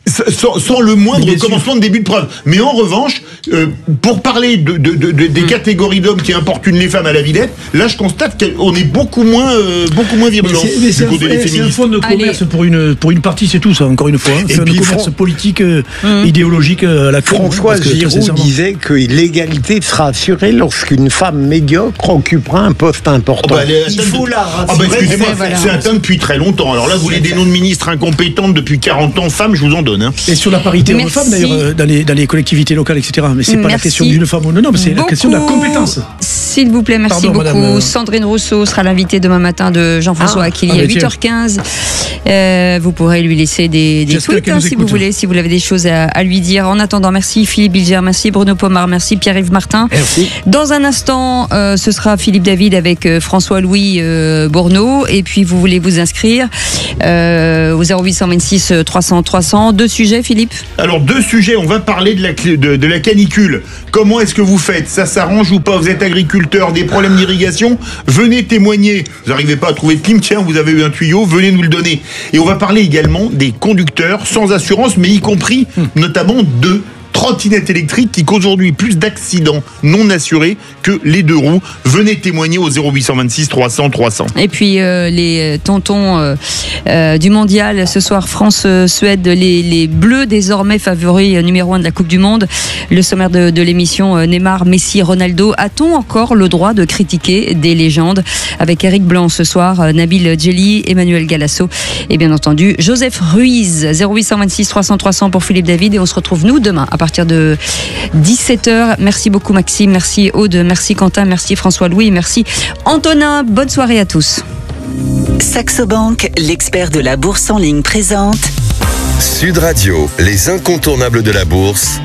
[SPEAKER 2] Sans, sans le moindre commencement de début de preuve. Mais en revanche, euh, pour parler de, de, de, de, des mmh. catégories d'hommes qui importunent les femmes à la vidette, là je constate qu'on est beaucoup moins, euh, beaucoup moins virulent.
[SPEAKER 3] Mais c'est, mais c'est, un, c'est un fonds de commerce pour une, pour une partie, c'est tout ça, encore une fois. Hein. C'est un commerce Fran... politique, euh, mmh. idéologique à la con.
[SPEAKER 1] François Giroud disait que l'égalité sera assurée lorsqu'une femme médiocre occupera un poste important. Oh bah,
[SPEAKER 2] Il faut la rassurer. Ah bah, excusez-moi, c'est, voilà. c'est atteint depuis très longtemps. Alors là, vous voulez des noms de ministres incompétentes depuis quarante ans, femmes, je vous en donne. Hein.
[SPEAKER 3] Et sur la parité homme-femme d'ailleurs, dans les, dans les collectivités locales, et cetera. Mais c'est pas merci la question d'une femme ou non, non, mais c'est beaucoup. La question de la compétence.
[SPEAKER 4] S'il vous plaît, merci Pardon, beaucoup. Madame... Sandrine Rousseau sera l'invitée demain matin de Jean-François ah, Aquili ah, à huit heures quinze. Euh, vous pourrez lui laisser des, des tweets hein, si vous voulez, si vous avez des choses à, à lui dire. En attendant, merci Philippe Bilger, merci Bruno Pomar, merci Pierre-Yves Martin. Merci. Dans un instant, euh, ce sera Philippe David avec euh, François-Louis euh, Bourneau. Et puis, vous voulez vous inscrire euh, au zéro huit deux six trois cents trois cents. Deux sujets, Philippe ?
[SPEAKER 2] Alors, deux sujets. On va parler de la, de, de la canicule. Comment est-ce que vous faites ? Ça s'arrange ou pas ? Vous êtes agriculteur, des problèmes d'irrigation ? Venez témoigner. Vous n'arrivez pas à trouver de clim ? Tiens, vous avez eu un tuyau, venez nous le donner. Et on va parler également des conducteurs sans assurance, mais y compris notamment de trottinettes électriques qui causent aujourd'hui plus d'accidents non assurés que les deux roues. Venez témoigner au zéro huit deux six trois cents trois cents.
[SPEAKER 4] Et puis euh, les tontons euh, euh, du mondial ce soir, France-Suède, les, les Bleus désormais favoris numéro un de la Coupe du Monde. Le sommaire de, de l'émission, euh, Neymar, Messi, Ronaldo. A-t-on encore le droit de critiquer des légendes ? Avec Eric Blanc ce soir, euh, Nabil Djeli, Emmanuel Galasso et bien entendu Joseph Ruiz. zéro huit deux six trois cents trois cents pour Philippe David et on se retrouve nous demain à partir de dix-sept heures. Merci beaucoup Maxime, merci Aude, merci Quentin, merci François-Louis, merci Antonin. Bonne soirée à tous.
[SPEAKER 6] Saxo Bank, l'expert de la bourse en ligne présente
[SPEAKER 5] Sud Radio, les incontournables de la bourse.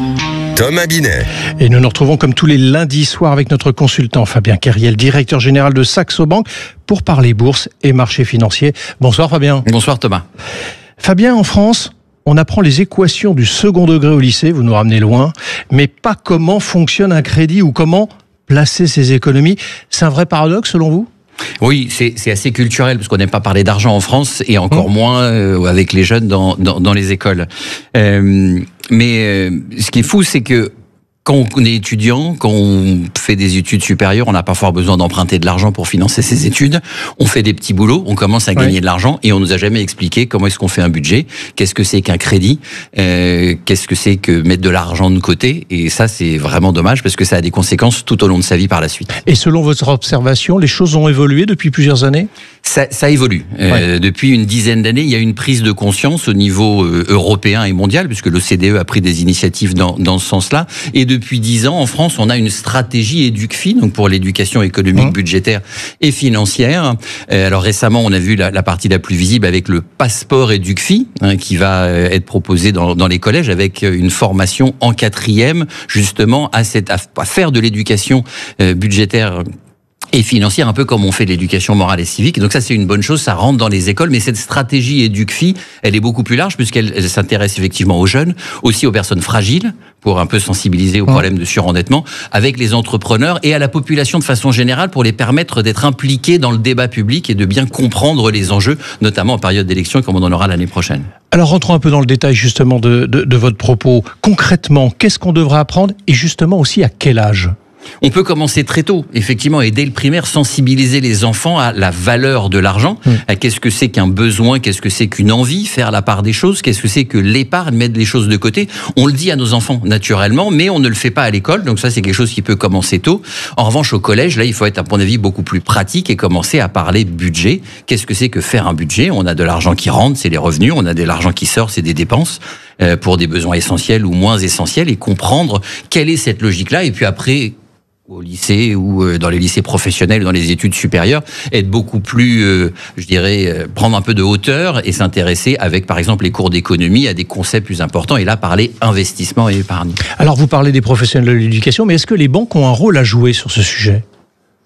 [SPEAKER 5] Thomas Binet.
[SPEAKER 8] Et nous nous retrouvons comme tous les lundis soirs avec notre consultant Fabien Kerriel, directeur général de Saxo Bank, pour parler bourse et marché financier. Bonsoir Fabien.
[SPEAKER 12] Bonsoir Thomas.
[SPEAKER 8] Fabien, en France, on apprend les équations du second degré au lycée, vous nous ramenez loin, mais pas comment fonctionne un crédit ou comment placer ses économies. C'est un vrai paradoxe selon vous ?
[SPEAKER 12] Oui, c'est, c'est assez culturel parce qu'on n'aime pas parler d'argent en France et encore mmh. moins euh, avec les jeunes dans, dans, dans les écoles. Euh, mais euh, ce qui est fou, c'est que quand on est étudiant, quand on fait des études supérieures, on n'a pas fort besoin d'emprunter de l'argent pour financer ses études. On fait des petits boulots, on commence à gagner oui. de l'argent et on nous a jamais expliqué comment est-ce qu'on fait un budget, qu'est-ce que c'est qu'un crédit, euh, qu'est-ce que c'est que mettre de l'argent de côté. Et ça, c'est vraiment dommage parce que ça a des conséquences tout au long de sa vie par la suite.
[SPEAKER 8] Et selon votre observation, les choses ont évolué depuis plusieurs années ?
[SPEAKER 12] Ça, ça évolue. Ouais. Euh, depuis une dizaine d'années, il y a une prise de conscience au niveau euh, européen et mondial, puisque l'O C D E a pris des initiatives dans, dans ce sens-là. Et depuis dix ans, en France, on a une stratégie EducFi, donc pour l'éducation économique, mmh. budgétaire et financière. Euh, alors récemment, on a vu la, la partie la plus visible avec le passeport EducFi, hein, qui va être proposé dans, dans les collèges avec une formation en quatrième, justement à, cette, à, à faire de l'éducation euh, budgétaire et financière, un peu comme on fait de l'éducation morale et civique. Donc ça, c'est une bonne chose, ça rentre dans les écoles. Mais cette stratégie EducFi, elle est beaucoup plus large puisqu'elle elle s'intéresse effectivement aux jeunes, aussi aux personnes fragiles, pour un peu sensibiliser aux problèmes de surendettement, avec les entrepreneurs et à la population de façon générale pour les permettre d'être impliqués dans le débat public et de bien comprendre les enjeux, notamment en période d'élection, comme on en aura l'année prochaine.
[SPEAKER 8] Alors rentrons un peu dans le détail justement de, de, de votre propos. Concrètement, qu'est-ce qu'on devrait apprendre et justement aussi à quel âge ?
[SPEAKER 12] On peut commencer très tôt, effectivement, et dès le primaire, sensibiliser les enfants à la valeur de l'argent, mmh. à qu'est-ce que c'est qu'un besoin, qu'est-ce que c'est qu'une envie, faire la part des choses, qu'est-ce que c'est que l'épargne, mettre les choses de côté. On le dit à nos enfants naturellement, mais on ne le fait pas à l'école, donc ça c'est quelque chose qui peut commencer tôt. En revanche, au collège, là, il faut être, à mon avis, beaucoup plus pratique et commencer à parler budget. Qu'est-ce que c'est que faire un budget ? On a de l'argent qui rentre, c'est les revenus, on a de l'argent qui sort, c'est des dépenses. Euh, pour des besoins essentiels ou moins essentiels, et comprendre quelle est cette logique-là, et puis après, au lycée ou dans les lycées professionnels ou dans les études supérieures, être beaucoup plus, euh, je dirais, euh, prendre un peu de hauteur et s'intéresser avec, par exemple, les cours d'économie à des concepts plus importants et là, parler investissement et épargne.
[SPEAKER 8] Alors, vous parlez des professionnels de l'éducation, mais est-ce que les banques ont un rôle à jouer sur ce sujet ?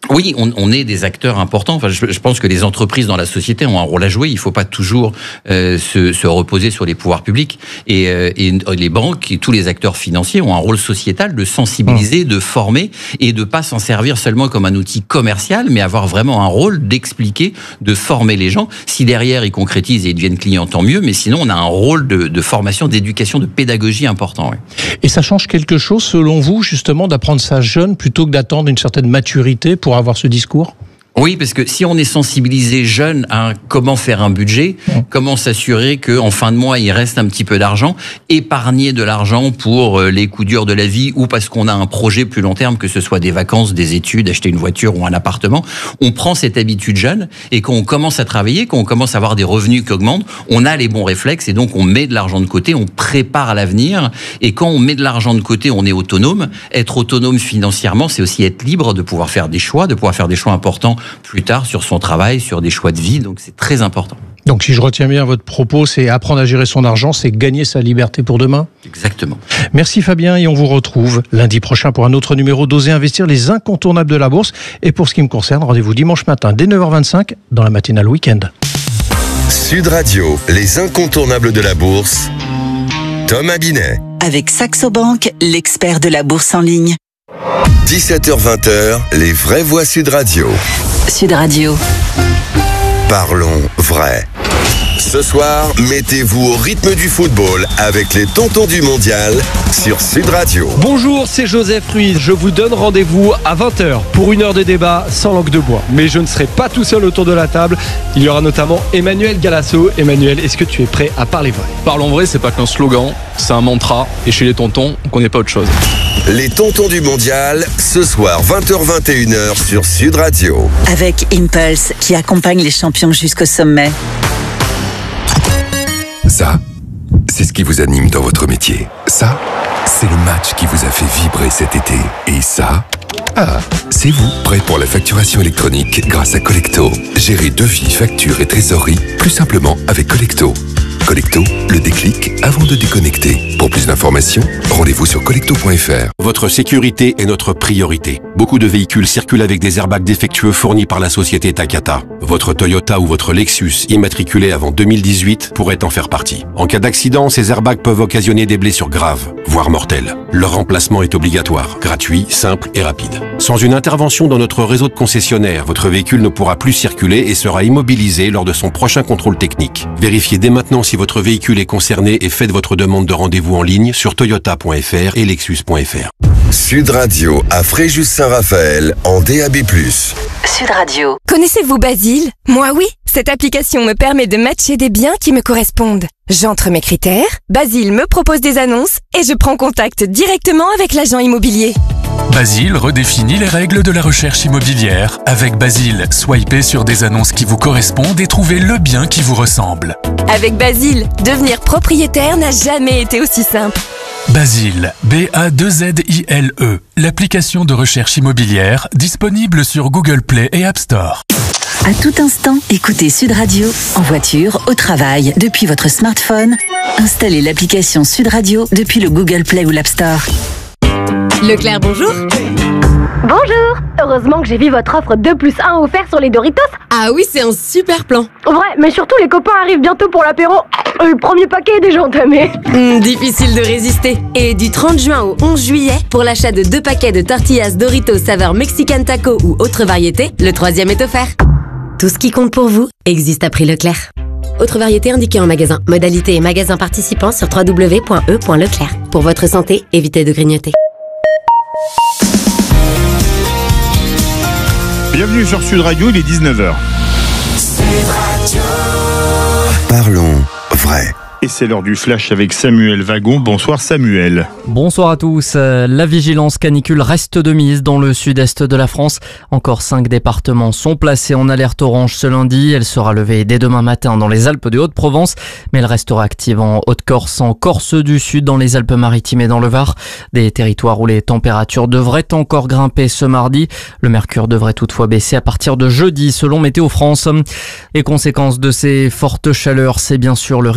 [SPEAKER 12] Oui, on, on est des acteurs importants. Enfin, je, je pense que les entreprises dans la société ont un rôle à jouer. Il ne faut pas toujours euh, se, se reposer sur les pouvoirs publics. Et, euh, et les banques et tous les acteurs financiers ont un rôle sociétal de sensibiliser, de former et de pas s'en servir seulement comme un outil commercial, mais avoir vraiment un rôle d'expliquer, de former les gens. Si derrière ils concrétisent et ils deviennent clients, tant mieux. Mais sinon, on a un rôle de, de formation, d'éducation, de pédagogie important. Oui.
[SPEAKER 8] Et ça change quelque chose, selon vous, justement, d'apprendre ça jeune plutôt que d'attendre une certaine maturité pour avoir ce discours ?
[SPEAKER 12] Oui, parce que si on est sensibilisé jeune à comment faire un budget, comment s'assurer qu'en fin de mois, il reste un petit peu d'argent, épargner de l'argent pour les coups durs de la vie ou parce qu'on a un projet plus long terme, que ce soit des vacances, des études, acheter une voiture ou un appartement, on prend cette habitude jeune et quand on commence à travailler, quand on commence à avoir des revenus qui augmentent, on a les bons réflexes et donc on met de l'argent de côté, on prépare l'avenir et quand on met de l'argent de côté, on est autonome. Être autonome financièrement, c'est aussi être libre de pouvoir faire des choix, de pouvoir faire des choix importants plus tard sur son travail, sur des choix de vie, donc c'est très important.
[SPEAKER 8] Donc si je retiens bien votre propos, c'est apprendre à gérer son argent, c'est gagner sa liberté pour demain ?
[SPEAKER 12] Exactement.
[SPEAKER 8] Merci Fabien et on vous retrouve lundi prochain pour un autre numéro d'Oser Investir, les incontournables de la bourse. Et pour ce qui me concerne, rendez-vous dimanche matin dès neuf heures vingt-cinq dans la matinale week-end.
[SPEAKER 5] Sud Radio, les incontournables de la bourse, Thomas Binet.
[SPEAKER 6] Avec Saxo Bank, l'expert de la bourse en ligne.
[SPEAKER 5] dix-sept heures vingt, les vraies voix Sud Radio.
[SPEAKER 6] Sud Radio.
[SPEAKER 5] Parlons vrai. Ce soir, mettez-vous au rythme du football avec les tontons du mondial sur Sud Radio.
[SPEAKER 11] Bonjour, c'est Joseph Ruiz. Je vous donne rendez-vous à vingt heures pour une heure de débat sans langue de bois. Mais je ne serai pas tout seul autour de la table. Il y aura notamment Emmanuel Galasso. Emmanuel, est-ce que tu es prêt à parler vrai ?
[SPEAKER 13] Parlons vrai, c'est pas qu'un slogan, c'est un mantra. Et chez les tontons, on connaît pas autre chose.
[SPEAKER 5] Les tontons du mondial, ce soir vingt heures vingt et une heures sur Sud Radio.
[SPEAKER 6] Avec Impulse qui accompagne les champions jusqu'au sommet.
[SPEAKER 23] Ça, c'est ce qui vous anime dans votre métier. Ça, c'est le match qui vous a fait vibrer cet été. Et ça, ah, c'est vous, prêt pour la facturation électronique grâce à Collecto. Gérez devis, factures et trésorerie plus simplement avec Collecto. Collecto, le déclic avant de déconnecter. Pour plus d'informations, rendez-vous sur collecto point f r.
[SPEAKER 24] Votre sécurité est notre priorité. Beaucoup de véhicules circulent avec des airbags défectueux fournis par la société Takata. Votre Toyota ou votre Lexus immatriculé avant deux mille dix-huit pourrait en faire partie. En cas d'accident, ces airbags peuvent occasionner des blessures graves, voire mortelles. Leur remplacement est obligatoire, gratuit, simple et rapide. Sans une intervention dans notre réseau de concessionnaires, votre véhicule ne pourra plus circuler et sera immobilisé lors de son prochain contrôle technique. Vérifiez dès maintenant si votre véhicule est concerné et faites votre demande de rendez-vous en ligne sur toyota point f r et lexus point f r.
[SPEAKER 5] Sud Radio à Fréjus-Saint-Raphaël en D A B plus.
[SPEAKER 6] Sud Radio.
[SPEAKER 25] Connaissez-vous Basile ? Moi oui. Cette application me permet de matcher des biens qui me correspondent. J'entre mes critères, Basile me propose des annonces et je prends contact directement avec l'agent immobilier.
[SPEAKER 26] Basile redéfinit les règles de la recherche immobilière. Avec Basile, swipez sur des annonces qui vous correspondent et trouvez le bien qui vous ressemble.
[SPEAKER 25] Avec Basile, devenir propriétaire n'a jamais été aussi simple.
[SPEAKER 26] Basile, B A deux Z I L E, l'application de recherche immobilière disponible sur Google Play et App Store.
[SPEAKER 6] À tout instant, écoutez Sud Radio, en voiture, au travail, depuis votre smartphone. Installez l'application Sud Radio depuis le Google Play ou l'App Store.
[SPEAKER 25] Leclerc, bonjour.
[SPEAKER 27] Bonjour. Heureusement que j'ai vu votre offre deux plus un offert sur les Doritos.
[SPEAKER 25] Ah oui, c'est un super plan.
[SPEAKER 27] Ouais, mais surtout les copains arrivent bientôt pour l'apéro. Le premier paquet est déjà entamé.
[SPEAKER 25] Mmh, difficile de résister. Et du trente juin au onze juillet, pour l'achat de deux paquets de tortillas Doritos saveur Mexican Taco ou autre variété, le troisième est offert. Tout ce qui compte pour vous existe à prix Leclerc. Autre variété indiquée en magasin. Modalité et magasin participants sur w w w point e point leclerc. Pour votre santé, évitez de grignoter.
[SPEAKER 2] Bienvenue sur Sud Radio, il est dix-neuf heures.
[SPEAKER 5] Parlons vrai.
[SPEAKER 2] Et c'est l'heure du flash avec Samuel Wagon. Bonsoir Samuel.
[SPEAKER 28] Bonsoir à tous. La vigilance canicule reste de mise dans le sud-est de la France. Encore cinq départements sont placés en alerte orange ce lundi. Elle sera levée dès demain matin dans les Alpes de Haute-Provence, mais elle restera active en Haute-Corse, en Corse du Sud, dans les Alpes-Maritimes et dans le Var. Des territoires où les températures devraient encore grimper ce mardi. Le mercure devrait toutefois baisser à partir de jeudi, selon Météo France. Et conséquence de ces fortes chaleurs, c'est bien sûr le risque d'un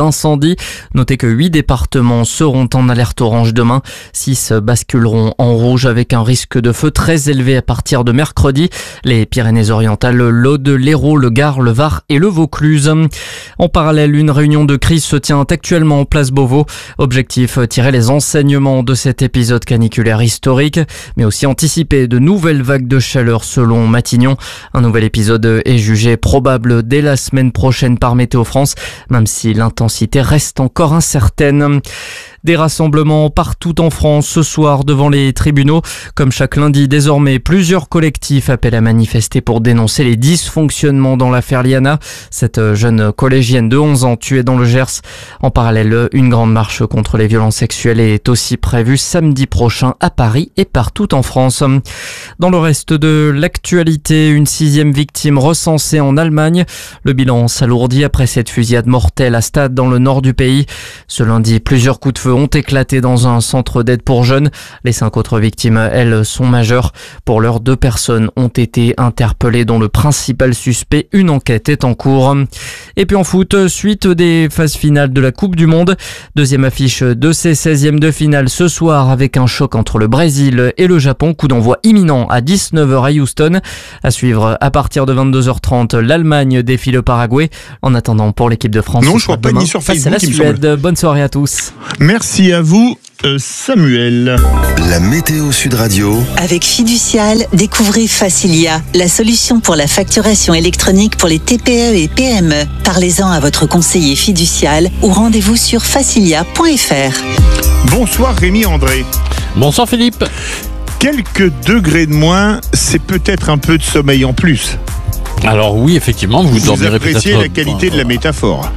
[SPEAKER 28] d'incendie. Notez que huit départements seront en alerte orange demain. six basculeront en rouge avec un risque de feu très élevé à partir de mercredi. Les Pyrénées-Orientales, l'Aude, l'Hérault, le Gard, le Var et le Vaucluse. En parallèle, une réunion de crise se tient actuellement en place Beauvau. Objectif, tirer les enseignements de cet épisode caniculaire historique, mais aussi anticiper de nouvelles vagues de chaleur selon Matignon. Un nouvel épisode est jugé probable dès la semaine prochaine par Météo France, même si l'intensité reste encore incertaine. Des rassemblements partout en France ce soir devant les tribunaux. Comme chaque lundi, désormais, plusieurs collectifs appellent à manifester pour dénoncer les dysfonctionnements dans l'affaire Liana, cette jeune collégienne de onze ans tuée dans le Gers. En parallèle, une grande marche contre les violences sexuelles est aussi prévue samedi prochain à Paris et partout en France. Dans le reste de l'actualité, une sixième victime recensée en Allemagne. Le bilan s'alourdit après cette fusillade mortelle à Stade dans le nord du pays. Ce lundi, plusieurs coups de feu ont éclaté dans un centre d'aide pour jeunes. Les cinq autres victimes, elles, sont majeures. Pour l'heure, deux personnes ont été interpellées, dont le principal suspect. Une enquête est en cours. Et puis en foot, suite des phases finales de la Coupe du Monde. Deuxième affiche de ces seizièmes de finale ce soir avec un choc entre le Brésil et le Japon. Coup d'envoi imminent à dix-neuf heures à Houston. À suivre à partir de vingt-deux heures trente, l'Allemagne défie le Paraguay. En attendant, pour l'équipe de France,
[SPEAKER 2] non, je crois pas ni sur Facebook,
[SPEAKER 28] face à la Suède. Bonne soirée à tous.
[SPEAKER 2] Merci à vous, euh, Samuel.
[SPEAKER 5] La météo Sud Radio.
[SPEAKER 6] Avec Fiducial, découvrez Facilia, la solution pour la facturation électronique pour les T P E et P M E. Parlez-en à votre conseiller fiducial ou rendez-vous sur facilia point f r.
[SPEAKER 2] Bonsoir Rémi André.
[SPEAKER 16] Bonsoir Philippe.
[SPEAKER 2] Quelques degrés de moins, c'est peut-être un peu de sommeil en plus.
[SPEAKER 16] Alors oui, effectivement, vous,
[SPEAKER 2] vous
[SPEAKER 16] dormirez peut-être...
[SPEAKER 2] appréciez la qualité de la métaphore.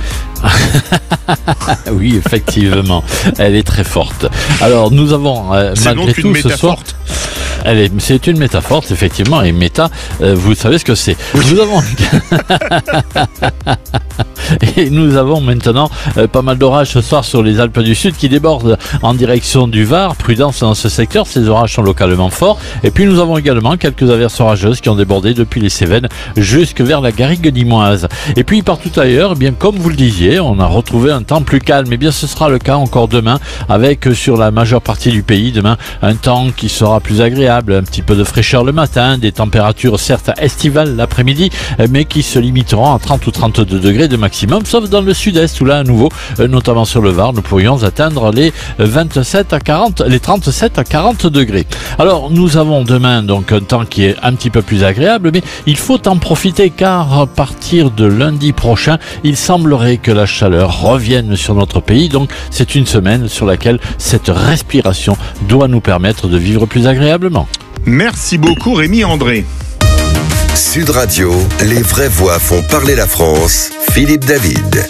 [SPEAKER 16] Oui, effectivement, elle est très forte. Alors nous avons euh, malgré tout ce soir... Elle est, c'est une métaphore, effectivement, et méta, euh, vous savez ce que c'est. Nous avons... Et nous avons maintenant euh, pas mal d'orages ce soir sur les Alpes du Sud qui débordent en direction du Var. Prudence dans ce secteur, ces orages sont localement forts. Et puis nous avons également quelques averses orageuses qui ont débordé depuis les Cévennes jusque vers la garrigue limoise. Et puis partout ailleurs, eh bien comme vous le disiez, on a retrouvé un temps plus calme. Et bien ce sera le cas encore demain avec euh, sur la majeure partie du pays demain un temps qui sera plus agréable, un petit peu de fraîcheur le matin, des températures certes estivales l'après-midi, mais qui se limiteront à trente ou trente-deux degrés de maximum, sauf dans le sud-est où là à nouveau, notamment sur le Var, nous pourrions atteindre les vingt-sept à quarante, les trente-sept à quarante degrés. Alors nous avons demain donc un temps qui est un petit peu plus agréable, mais il faut en profiter car à partir de lundi prochain, il semblerait que la chaleur revienne sur notre pays, donc c'est une semaine sur laquelle cette respiration doit nous permettre de vivre plus agréablement.
[SPEAKER 2] Merci beaucoup Rémi André.
[SPEAKER 5] Sud Radio, les vraies voix font parler la France. Philippe David.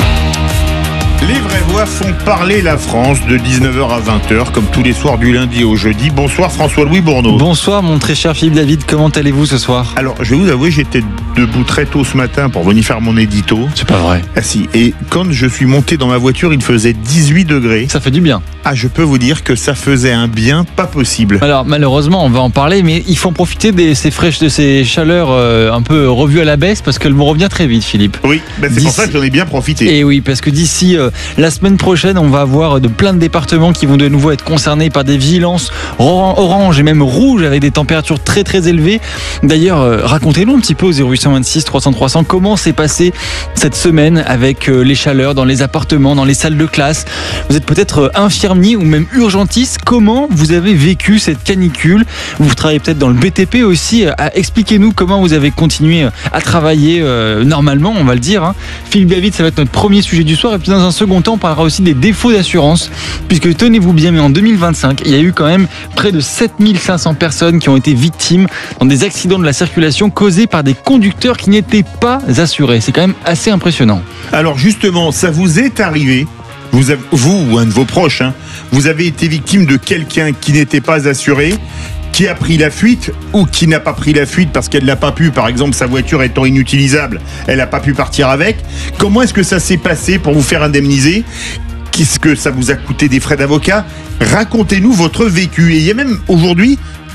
[SPEAKER 2] Les vraies voix font parler la France de dix-neuf heures à vingt heures, comme tous les soirs du lundi au jeudi. Bonsoir François-Louis Bourneau.
[SPEAKER 14] Bonsoir mon très cher Philippe David, comment allez-vous ce soir?
[SPEAKER 2] Alors je vais vous avouer, j'étais debout très tôt ce matin pour venir faire mon édito.
[SPEAKER 14] C'est pas vrai.
[SPEAKER 2] Ah si, et quand je suis monté dans ma voiture, il faisait dix-huit degrés.
[SPEAKER 14] Ça fait du bien.
[SPEAKER 2] Ah, je peux vous dire que ça faisait un bien pas possible.
[SPEAKER 14] Alors malheureusement, on va en parler, mais il faut en profiter de ces fraîches, de ces chaleurs euh, un peu revues à la baisse, parce qu'elles vont revenir très vite, Philippe.
[SPEAKER 2] Oui, ben c'est d'ici... pour ça que j'en ai bien profité.
[SPEAKER 14] Et oui, parce que d'ici euh, la semaine prochaine, on va avoir de plein de départements qui vont de nouveau être concernés par des vigilances orange et même rouge avec des températures très très élevées. D'ailleurs, euh, racontez-nous un petit peu au zéro huit vingt-six trois cents trois cents comment s'est passé cette semaine avec euh, les chaleurs dans les appartements, dans les salles de classe. Vous êtes peut-être euh, infirmier ou même urgentiste. Comment vous avez vécu cette canicule? Vous travaillez peut-être dans le B T P aussi. Euh, expliquez-nous comment vous avez continué à travailler euh, normalement, on va le dire. Hein. Philippe David, ça va être notre premier sujet du soir. Et puis dans un second temps, on parlera aussi des défauts d'assurance, puisque tenez-vous bien, mais en deux mille vingt-cinq, il y a eu quand même près de sept mille cinq cents personnes qui ont été victimes dans des accidents de la circulation causés par des conducteurs qui n'étaient pas assurés. C'est quand même assez impressionnant.
[SPEAKER 2] Alors justement, ça vous est arrivé, vous, avez, vous ou un de vos proches, hein, vous avez été victime de quelqu'un qui n'était pas assuré, qui a pris la fuite ou qui n'a pas pris la fuite parce qu'elle n'a pas pu, par exemple sa voiture étant inutilisable, elle n'a pas pu partir avec. Comment est-ce que ça s'est passé pour vous faire indemniser? Qu'est-ce que ça vous a coûté des frais d'avocat? Racontez-nous votre vécu. Et il y a même aujourd'hui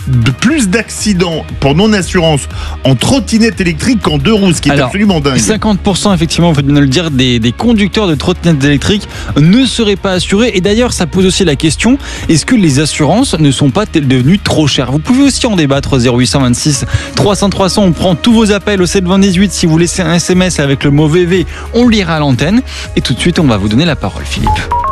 [SPEAKER 2] de plus d'accidents pour non-assurance en trottinette électrique qu'en deux roues, ce qui est
[SPEAKER 14] Alors,
[SPEAKER 2] absolument dingue.
[SPEAKER 14] cinquante pour cent effectivement, vous faites bien de le dire, des, des conducteurs de trottinettes électriques ne seraient pas assurés. Et d'ailleurs, ça pose aussi la question, est-ce que les assurances ne sont pas devenues trop chères? Vous pouvez aussi en débattre, zéro huit cent vingt-six trois cents trois cents. On prend tous vos appels au sept vingt dix-huit. Si vous laissez un S M S avec le mot V V, on le lira à l'antenne. Et tout de suite, on va vous donner la parole, Philippe.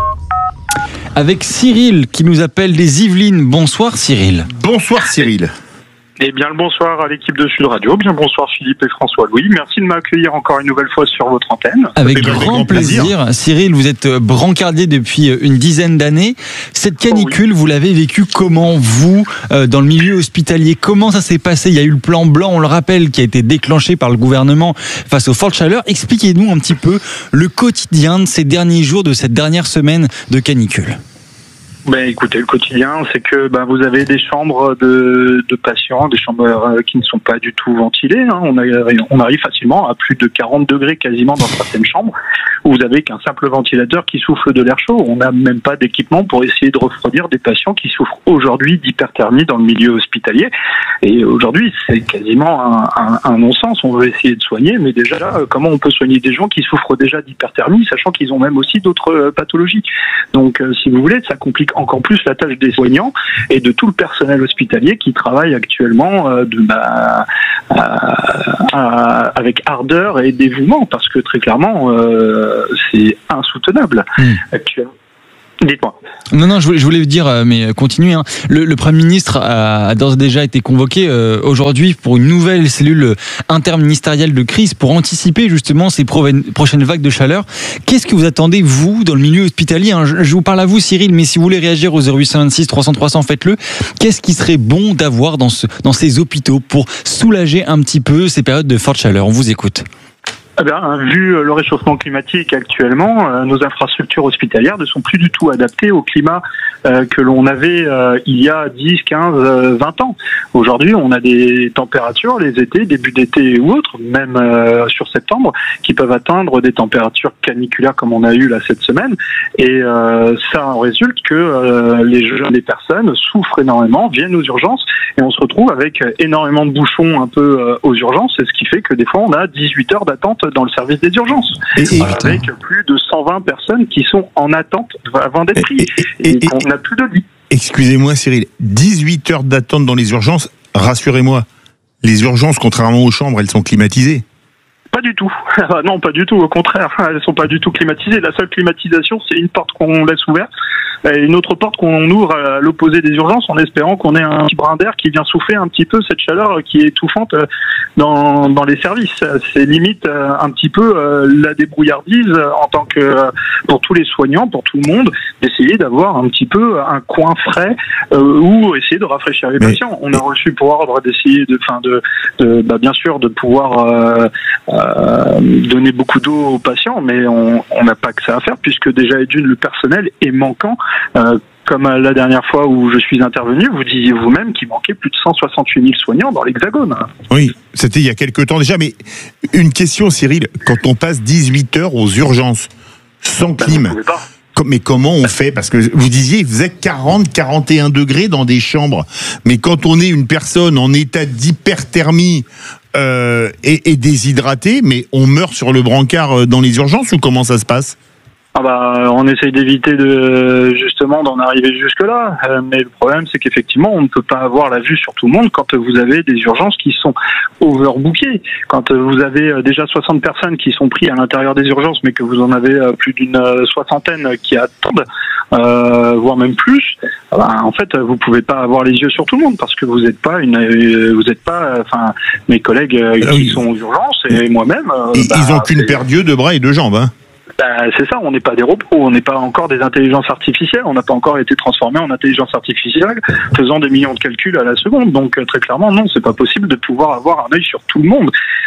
[SPEAKER 14] Avec Cyril qui nous appelle des Yvelines. Bonsoir Cyril.
[SPEAKER 2] Bonsoir Cyril.
[SPEAKER 9] Eh bien le bonsoir à l'équipe de Sud Radio, bien bonsoir Philippe et François-Louis, merci de m'accueillir encore une nouvelle fois sur votre antenne.
[SPEAKER 14] Avec grand, grand plaisir. plaisir. Cyril, vous êtes brancardier depuis une dizaine d'années. Cette canicule, oh oui. Vous l'avez vécue comment, vous, euh, dans le milieu hospitalier? Comment ça s'est passé? Il y a eu le plan blanc, on le rappelle, qui a été déclenché par le gouvernement face aux fortes chaleurs. Expliquez-nous un petit peu le quotidien de ces derniers jours, de cette dernière semaine de canicule.
[SPEAKER 9] Ben, écoutez, le quotidien, c'est que ben, vous avez des chambres de, de patients, des chambres euh, qui ne sont pas du tout ventilées. Hein. On, a, on arrive facilement à plus de quarante degrés quasiment dans certaines chambres, où vous avez qu'un simple ventilateur qui souffle de l'air chaud. On n'a même pas d'équipement pour essayer de refroidir des patients qui souffrent aujourd'hui d'hyperthermie dans le milieu hospitalier. Et aujourd'hui, c'est quasiment un, un, un non-sens. On veut essayer de soigner, mais déjà, euh, comment on peut soigner des gens qui souffrent déjà d'hyperthermie, sachant qu'ils ont même aussi d'autres euh, pathologies. Donc, euh, si vous voulez, ça complique encore plus la tâche des soignants et de tout le personnel hospitalier qui travaille actuellement euh, de, bah, euh, euh, avec ardeur et dévouement, parce que très clairement, euh, c'est insoutenable mmh. actuellement. Dites-moi.
[SPEAKER 14] Non, non, je voulais, je voulais dire, mais continuez. Hein. Le, le Premier ministre a, a d'ores et déjà été convoqué euh, aujourd'hui pour une nouvelle cellule interministérielle de crise pour anticiper justement ces prochaines vagues de chaleur. Qu'est-ce que vous attendez, vous, dans le milieu hospitalier, hein? je, je vous parle à vous, Cyril, mais si vous voulez réagir au zéro huit cent vingt-six trois cents trois cents, faites-le. Qu'est-ce qui serait bon d'avoir dans, ce, dans ces hôpitaux pour soulager un petit peu ces périodes de forte chaleur? On vous écoute.
[SPEAKER 9] Eh bien, vu le réchauffement climatique actuellement, euh, nos infrastructures hospitalières ne sont plus du tout adaptées au climat euh, que l'on avait euh, il y a dix, quinze, vingt ans. Aujourd'hui, on a des températures, les étés, début d'été ou autres, même euh, sur septembre, qui peuvent atteindre des températures caniculaires comme on a eu là cette semaine. Et euh, ça en résulte que euh, les jeunes, les personnes souffrent énormément, viennent aux urgences et on se retrouve avec énormément de bouchons un peu euh, aux urgences. C'est ce qui fait que des fois, on a dix-huit heures d'attente dans le service des urgences, et, et, avec plus de cent vingt personnes qui sont en attente avant d'être prises, et, et, et on n'a plus de lit.
[SPEAKER 2] Excusez-moi Cyril, dix-huit heures d'attente dans les urgences, rassurez-moi, les urgences, contrairement aux chambres, elles sont climatisées.
[SPEAKER 9] Pas du tout. Non, pas du tout. Au contraire, elles sont pas du tout climatisées. La seule climatisation, c'est une porte qu'on laisse ouverte et une autre porte qu'on ouvre à l'opposé des urgences en espérant qu'on ait un petit brin d'air qui vient souffler un petit peu cette chaleur qui est étouffante dans, dans les services. C'est limite un petit peu la débrouillardise en tant que, pour tous les soignants, pour tout le monde, d'essayer d'avoir un petit peu un coin frais euh, ou essayer de rafraîchir les Mais... patients. On a reçu pour ordre d'essayer de, enfin de, de bah bien sûr de pouvoir euh, euh, donner beaucoup d'eau aux patients, mais on n'a pas que ça à faire puisque déjà d'une le personnel est manquant. Euh, comme la dernière fois où je suis intervenu, vous disiez vous-même qu'il manquait plus de cent soixante-huit mille soignants dans l'Hexagone.
[SPEAKER 2] Oui, c'était il y a quelques temps déjà, mais une question Cyril, quand on passe dix-huit heures aux urgences, sans ben clim, mais comment on fait? Parce que vous disiez, il faisait quarante, quarante et un degrés dans des chambres, mais quand on est une personne en état d'hyperthermie euh, et, et déshydratée, mais on meurt sur le brancard dans les urgences ou comment ça se passe?
[SPEAKER 9] Ah bah, on essaye d'éviter de justement d'en arriver jusque-là, euh, mais le problème c'est qu'effectivement on ne peut pas avoir la vue sur tout le monde quand vous avez des urgences qui sont overbookées. Quand vous avez déjà soixante personnes qui sont prises à l'intérieur des urgences, mais que vous en avez plus d'une soixantaine qui attendent, euh, voire même plus, bah, en fait vous pouvez pas avoir les yeux sur tout le monde parce que vous n'êtes pas une, vous n'êtes pas, enfin mes collègues qui oui. sont aux urgences et moi-même.
[SPEAKER 2] Ils
[SPEAKER 9] bah,
[SPEAKER 2] ont qu'une paire d'yeux, de bras et de jambes, hein.
[SPEAKER 9] Ben, c'est ça, on n'est pas des robots, on n'est pas encore des intelligences artificielles, on n'a pas encore été transformé en intelligence artificielle faisant des millions de calculs à la seconde. Donc très clairement, non, c'est pas possible de pouvoir avoir un œil sur tout le monde.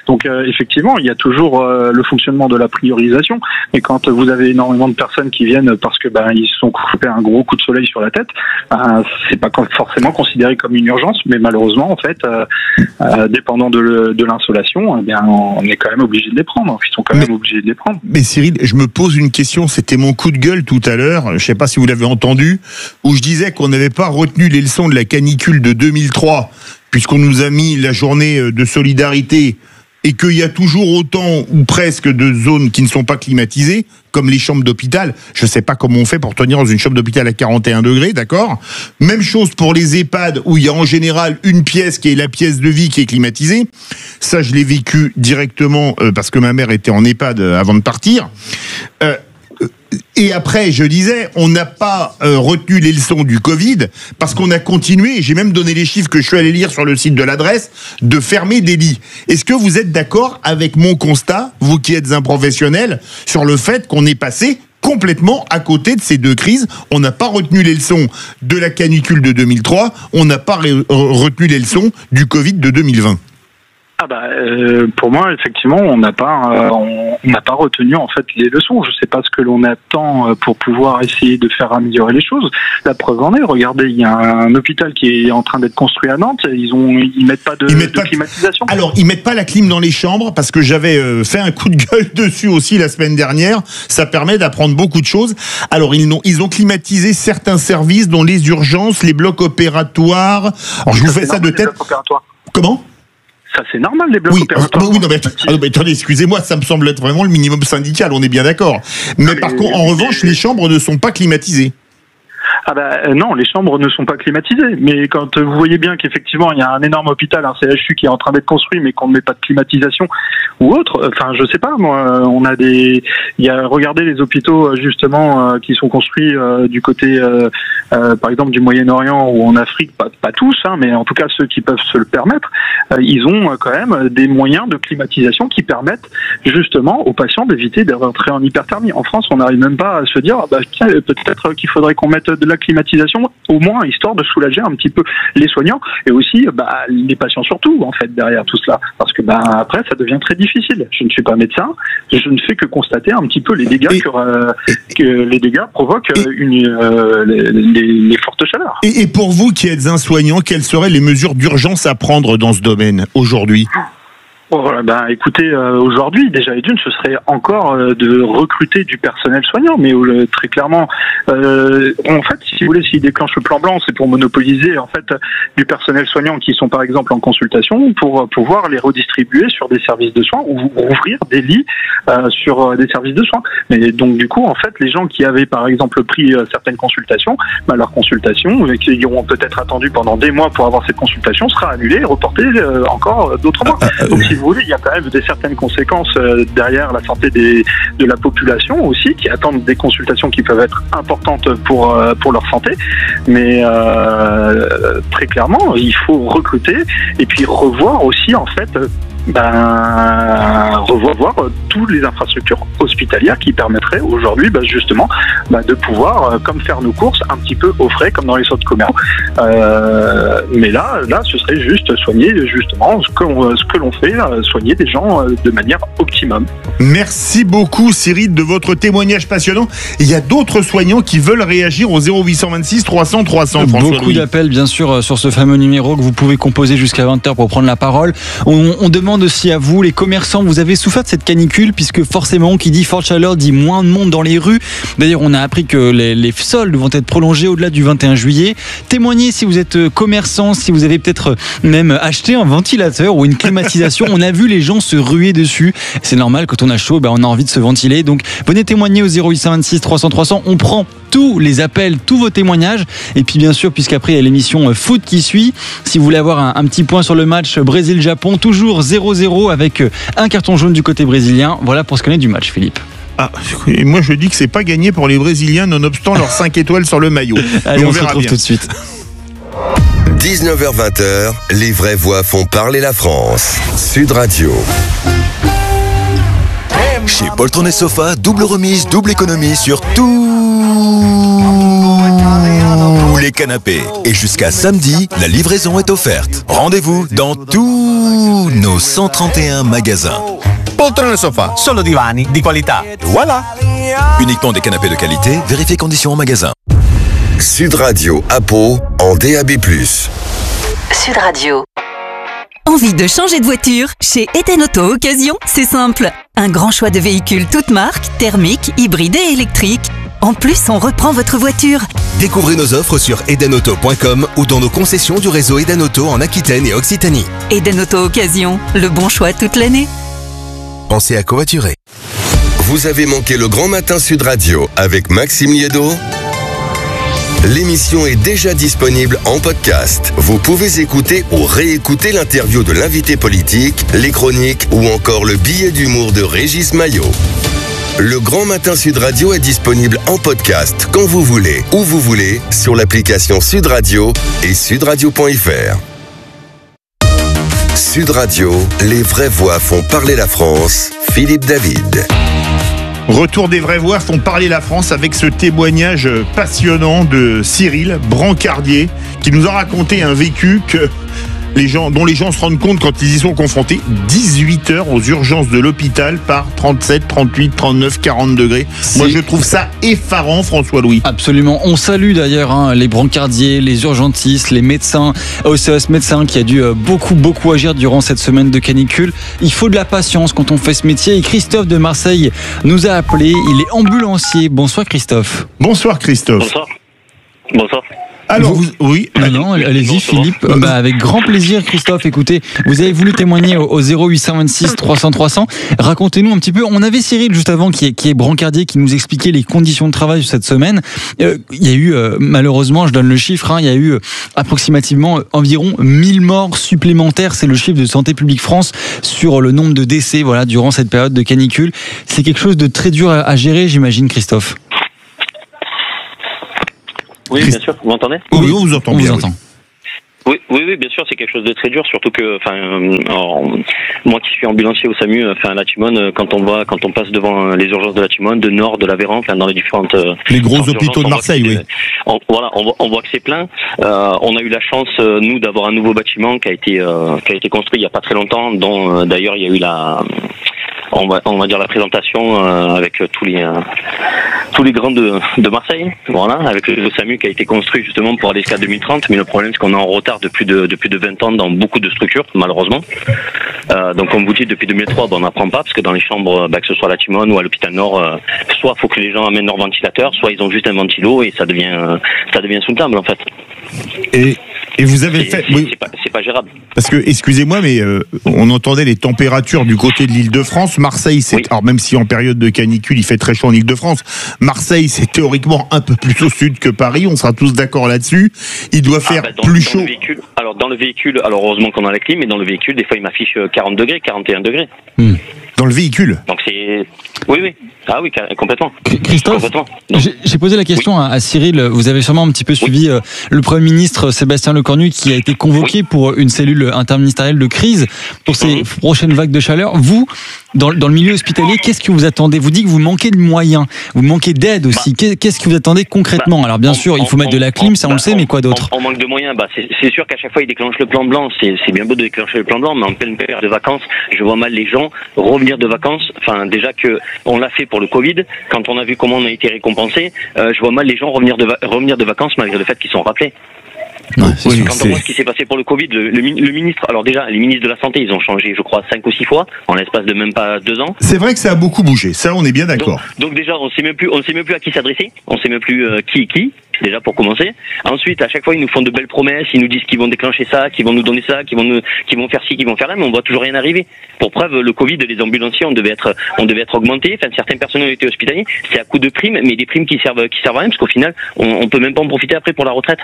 [SPEAKER 9] Donc euh, effectivement, il y a toujours euh, le fonctionnement de la priorisation. Et quand vous avez énormément de personnes qui viennent parce que ben ils se sont coupés un gros coup de soleil sur la tête, ben, c'est pas forcément considéré comme une urgence, mais malheureusement en fait, euh, euh, dépendant de, le, de l'insolation, eh bien on est quand même obligé de les prendre. Ils sont quand même
[SPEAKER 2] mais,
[SPEAKER 9] obligés de les prendre.
[SPEAKER 2] Mais Cyril, je me pose une question. C'était mon coup de gueule tout à l'heure. Je sais pas si vous l'avez entendu, où je disais qu'on n'avait pas retenu les leçons de la canicule de deux mille trois, puisqu'on nous a mis la journée de solidarité et qu'il y a toujours autant ou presque de zones qui ne sont pas climatisées, comme les chambres d'hôpital. Je ne sais pas comment on fait pour tenir dans une chambre d'hôpital à quarante et un degrés, d'accord ? Même chose pour les EHPAD, où il y a en général une pièce qui est la pièce de vie qui est climatisée. Ça, je l'ai vécu directement euh, parce que ma mère était en EHPAD avant de partir. Euh, Et après, je disais, on n'a pas euh, retenu les leçons du Covid parce qu'on a continué, j'ai même donné les chiffres que je suis allé lire sur le site de l'adresse, de fermer des lits. Est-ce que vous êtes d'accord avec mon constat, vous qui êtes un professionnel, sur le fait qu'on est passé complètement à côté de ces deux crises? On n'a pas retenu les leçons de la canicule de deux mille trois, on n'a pas re- retenu les leçons du Covid de deux mille vingt.
[SPEAKER 9] Ah bah euh, pour moi effectivement on n'a pas euh, on n'a pas retenu en fait les leçons. Je sais pas ce que l'on attend pour pouvoir essayer de faire améliorer les choses. La preuve en est, regardez, il y a un hôpital qui est en train d'être construit à Nantes. Ils ont ils mettent pas de,
[SPEAKER 2] ils mettent
[SPEAKER 9] de
[SPEAKER 2] pas,
[SPEAKER 9] climatisation.
[SPEAKER 2] Alors ils mettent pas la clim dans les chambres parce que j'avais euh, fait un coup de gueule dessus aussi la semaine dernière. Ça permet d'apprendre beaucoup de choses. Alors ils ont ils ont climatisé certains services dont les urgences, les blocs opératoires. Alors je vous fais ça de tête. Comment?
[SPEAKER 9] Ça, c'est normal, les blocs
[SPEAKER 2] oui,
[SPEAKER 9] opératoires.
[SPEAKER 2] Euh, oui, non, mais, ah, non, mais attendez, excusez-moi, ça me semble être vraiment le minimum syndical, on est bien d'accord. Mais, mais par contre, en revanche, les chambres ne sont pas climatisées.
[SPEAKER 9] Ah bah euh, non, les chambres ne sont pas climatisées. Mais quand euh, vous voyez bien qu'effectivement il y a un énorme hôpital, un C H U qui est en train d'être construit, mais qu'on ne met pas de climatisation ou autre. Enfin, je sais pas. Moi, on a des. Il y a regardez les hôpitaux justement euh, qui sont construits euh, du côté, euh, euh, par exemple, du Moyen-Orient ou en Afrique. Pas, pas tous, hein, mais en tout cas ceux qui peuvent se le permettre. Euh, ils ont euh, quand même des moyens de climatisation qui permettent justement aux patients d'éviter de rentrer en hyperthermie. En France, on n'arrive même pas à se dire, ah bah tiens, peut-être qu'il faudrait qu'on mette de la climatisation, au moins histoire de soulager un petit peu les soignants et aussi bah, les patients surtout en fait derrière tout cela, parce que bah, après ça devient très difficile. Je ne suis pas médecin, je ne fais que constater un petit peu les dégâts et, que, euh, que les dégâts provoquent et, une, euh, les, les, les fortes chaleurs.
[SPEAKER 2] Et, et pour vous qui êtes un soignant, quelles seraient les mesures d'urgence à prendre dans ce domaine aujourd'hui ?
[SPEAKER 9] Oh, voilà, ben, écoutez, euh, aujourd'hui, déjà et d'une, ce serait encore euh, de recruter du personnel soignant, mais euh, très clairement, euh, en fait, si vous voulez, s'il déclenche le plan blanc, c'est pour monopoliser en fait du personnel soignant qui sont par exemple en consultation, pour pouvoir les redistribuer sur des services de soins ou ouvrir des lits euh, sur euh, des services de soins. Mais donc du coup, en fait, les gens qui avaient par exemple pris euh, certaines consultations, ben, leur consultation, et qui auront peut-être attendu pendant des mois pour avoir cette consultation, sera annulée et reportée euh, encore d'autres mois. Donc, si vous voulez, il y a quand même des certaines conséquences euh, derrière la santé des, de la population aussi, qui attendent des consultations qui peuvent être importantes pour, euh, pour leur santé. Mais euh, très clairement, il faut recruter et puis revoir aussi en fait ben, revoir euh, toutes les infrastructures hospitalières qui permettraient aujourd'hui ben, justement ben, de pouvoir, euh, comme faire nos courses un petit peu au frais, comme dans les centres commerciaux. Euh, mais là, là, ce serait juste soigner justement ce que, ce que l'on fait, euh, soigner des gens euh, de manière optimum.
[SPEAKER 2] Merci beaucoup Cyril de votre témoignage passionnant. Il y a d'autres soignants qui veulent réagir au zéro huit cent vingt-six trois cents trois cents.
[SPEAKER 14] Beaucoup d'appels bien sûr sur ce fameux numéro que vous pouvez composer jusqu'à vingt heures pour prendre la parole. On, on demande aussi à vous, les commerçants, vous avez souffert de cette canicule puisque forcément qui dit forte chaleur dit moins de monde dans les rues. D'ailleurs on a appris que les, les soldes vont être prolongés au-delà du vingt et un juillet. Témoignez si vous êtes commerçant, si vous avez peut-être même acheté un ventilateur ou une climatisation. On a vu les gens se ruer dessus. C'est normal, quand on a chaud, ben on a envie de se ventiler. Donc venez témoigner au zéro huit cent vingt-six trois cents trois cents. On prend tous les appels, tous vos témoignages. Et puis bien sûr, puisqu'après il y a l'émission foot qui suit, si vous voulez avoir un, un petit point sur le match Brésil-Japon, toujours zéro zéro avec un carton jaune du côté brésilien. Voilà pour ce qu'on est du match, Philippe.
[SPEAKER 2] Ah, et moi je dis que c'est pas gagné pour les Brésiliens nonobstant leurs cinq étoiles sur le maillot.
[SPEAKER 14] Allez, on, on
[SPEAKER 2] on
[SPEAKER 14] se retrouve
[SPEAKER 2] bien.
[SPEAKER 14] tout de suite.
[SPEAKER 5] dix-neuf heures vingt, les vraies voix font parler la France. Sud Radio.
[SPEAKER 10] Chez Poltron et Sofa, double remise, double économie sur tout. ou les canapés. Et jusqu'à samedi, la livraison est offerte. Rendez-vous dans tous nos cent trente et un magasins.
[SPEAKER 15] Poltrone sofa, solo divani di qualità. Voilà.
[SPEAKER 10] Uniquement des canapés de qualité, vérifiez conditions en magasin.
[SPEAKER 5] Sud Radio à Pau en D A B plus.
[SPEAKER 6] Sud Radio.
[SPEAKER 17] Envie de changer de voiture? Chez Eden Auto Occasion, c'est simple. Un grand choix de véhicules toutes marques, thermiques, hybrides et électriques. En plus, on reprend votre voiture.
[SPEAKER 10] Découvrez nos offres sur eden auto point com ou dans nos concessions du réseau Eden Auto en Aquitaine et Occitanie.
[SPEAKER 17] Eden Auto Occasion, le bon choix toute l'année.
[SPEAKER 10] Pensez à covoiturer.
[SPEAKER 5] Vous avez manqué le Grand Matin Sud Radio avec Maxime Liédo? L'émission est déjà disponible en podcast. Vous pouvez écouter ou réécouter l'interview de l'invité politique, les chroniques ou encore le billet d'humour de Régis Maillot. Le Grand Matin Sud Radio est disponible en podcast quand vous voulez, où vous voulez, sur l'application Sud Radio et sud radio point f r. Sud Radio, les vraies voix font parler la France. Philippe David.
[SPEAKER 2] Retour des vraies voix font parler la France avec ce témoignage passionnant de Cyril, brancardier, qui nous a raconté un vécu que les gens, dont les gens se rendent compte quand ils y sont confrontés. dix-huit heures aux urgences de l'hôpital par trente-sept, trente-huit, trente-neuf, quarante degrés. Moi, je trouve ça effarant, François-Louis.
[SPEAKER 14] Absolument. On salue d'ailleurs hein, les brancardiers, les urgentistes, les médecins, O C E S médecins qui a dû euh, beaucoup, beaucoup agir durant cette semaine de canicule. Il faut de la patience quand on fait ce métier. Et Christophe de Marseille nous a appelé. Il est ambulancier. Bonsoir, Christophe.
[SPEAKER 2] Bonsoir, Christophe.
[SPEAKER 18] Bonsoir. Bonsoir.
[SPEAKER 2] Alors, vous, oui.
[SPEAKER 14] Non, non, allez-y, Philippe. Bah, avec grand plaisir, Christophe. Écoutez, vous avez voulu témoigner au, au zéro huit cent vingt-six trois cents trois cents. Racontez-nous un petit peu. On avait Cyril juste avant qui est, qui est brancardier, qui nous expliquait les conditions de travail cette semaine. Euh, il y a eu, euh, malheureusement, je donne le chiffre, hein, il y a eu euh, approximativement euh, environ mille morts supplémentaires. C'est le chiffre de Santé publique France sur le nombre de décès, voilà, durant cette période de canicule. C'est quelque chose de très dur à, à gérer, j'imagine, Christophe.
[SPEAKER 18] Oui, bien sûr. Vous m'entendez?
[SPEAKER 2] Oui, on vous entend
[SPEAKER 14] on
[SPEAKER 2] bien.
[SPEAKER 14] Vous entend.
[SPEAKER 18] Oui, oui, oui, bien sûr, c'est quelque chose de très dur, surtout que, enfin, euh, moi qui suis ambulancier au SAMU, enfin, à la Timone, quand on va, quand on passe devant les urgences de la Timone, de Nord, de l'Aveyron, enfin, dans les différentes euh,
[SPEAKER 2] les gros hôpitaux de Marseille, oui.
[SPEAKER 18] On, voilà, on voit, on voit que c'est plein. Euh, on a eu la chance, euh, nous, d'avoir un nouveau bâtiment qui a été, euh, qui a été construit il y a pas très longtemps, dont euh, d'ailleurs il y a eu la On va, on va dire la présentation euh, avec tous les euh, tous les grands de, de Marseille, voilà, avec le SAMU qui a été construit justement pour aller jusqu'à deux mille trente, mais le problème c'est qu'on est en retard depuis de, de plus de vingt ans dans beaucoup de structures, malheureusement. Euh, donc comme vous dites, depuis deux mille trois, ben, on n'apprend pas, parce que dans les chambres, ben, que ce soit à la Timone ou à l'hôpital Nord, euh, soit il faut que les gens amènent leur ventilateur, soit ils ont juste un ventilo et ça devient euh, ça devient soutenable en fait.
[SPEAKER 2] Et Et vous avez fait...
[SPEAKER 18] C'est,
[SPEAKER 2] oui.
[SPEAKER 18] c'est, pas, c'est pas gérable.
[SPEAKER 2] Parce que, excusez-moi, mais euh, on entendait les températures du côté de l'Île-de-France. Marseille, c'est... Oui. Alors, même si en période de canicule, il fait très chaud en Île-de-France, Marseille, c'est théoriquement un peu plus au sud que Paris. On sera tous d'accord là-dessus. Il doit faire ah, bah, dans,
[SPEAKER 18] plus
[SPEAKER 2] dans
[SPEAKER 18] chaud. Le véhicule, alors, dans le véhicule, alors heureusement qu'on a la clim, mais dans le véhicule, des fois, il m'affiche quarante degrés, quarante et un degrés.
[SPEAKER 2] Hmm. Dans le véhicule?
[SPEAKER 18] Donc, c'est... Oui, oui. Ah oui, complètement.
[SPEAKER 14] Christophe, complètement. J'ai, j'ai posé la question oui. à, à Cyril. Vous avez sûrement un petit peu suivi oui. euh, le Premier ministre Sébastien Lecornu qui a été convoqué oui. pour une cellule interministérielle de crise pour ces mmh. prochaines vagues de chaleur. Vous, dans, dans le milieu hospitalier, qu'est-ce que vous attendez? Vous dites que vous manquez de moyens, vous manquez d'aide aussi. Bah, qu'est-ce que vous attendez concrètement? bah, Alors bien on, sûr, on, il faut on, mettre de la clim, on, ça on bah, le sait, on, mais quoi d'autre?
[SPEAKER 18] on, on manque de moyens. Bah, c'est, c'est sûr qu'à chaque fois, il déclenche le plan blanc. C'est, c'est bien beau de déclencher le plan blanc, mais en pleine période de vacances, je vois mal les gens revenir de vacances. Enfin, déjà que on l'a fait pour le Covid. Quand on a vu comment on a été récompensé, euh, je vois mal les gens revenir de, va- revenir de vacances malgré le fait qu'ils sont rappelés.
[SPEAKER 14] Ouais,
[SPEAKER 18] oui, quand on voit ce qui s'est passé pour le Covid, le, le, le ministre, alors déjà, les ministres de la Santé, ils ont changé, je crois, cinq ou six fois, en l'espace de même pas deux ans.
[SPEAKER 2] C'est vrai que ça a beaucoup bougé, ça, on est bien d'accord.
[SPEAKER 18] Donc, donc déjà, on sait même plus, on sait même plus à qui s'adresser, on sait même plus euh, qui qui. Déjà pour commencer. Ensuite, à chaque fois, ils nous font de belles promesses, ils nous disent qu'ils vont déclencher ça, qu'ils vont nous donner ça, qu'ils vont nous, qu'ils vont faire ci, qu'ils vont faire là, mais on voit toujours rien arriver. Pour preuve, le Covid, les ambulanciers, on devait être, on devait être augmentés. Enfin, certaines personnes ont été hospitalisées. C'est à coup de primes, mais des primes qui servent, qui servent à rien, parce qu'au final, on, on peut même pas en profiter après pour la retraite.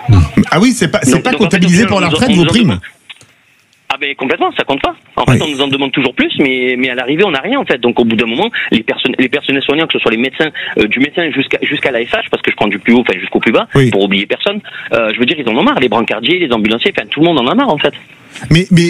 [SPEAKER 2] Ah oui, c'est pas, c'est donc, pas donc, comptabilisé en fait, pour la retraite, vos primes.
[SPEAKER 18] Ah ben complètement, ça compte pas. En oui. fait, on nous en demande toujours plus, mais mais à l'arrivée, on n'a rien en fait. Donc au bout d'un moment, les personnes, les personnels soignants, que ce soit les médecins, euh, du médecin jusqu'à jusqu'à la F H, parce que je prends du plus haut, enfin jusqu'au plus bas, oui. pour oublier personne. Euh, je veux dire, ils en ont marre. Les brancardiers, les ambulanciers, enfin tout le monde en a marre en fait.
[SPEAKER 2] Mais, mais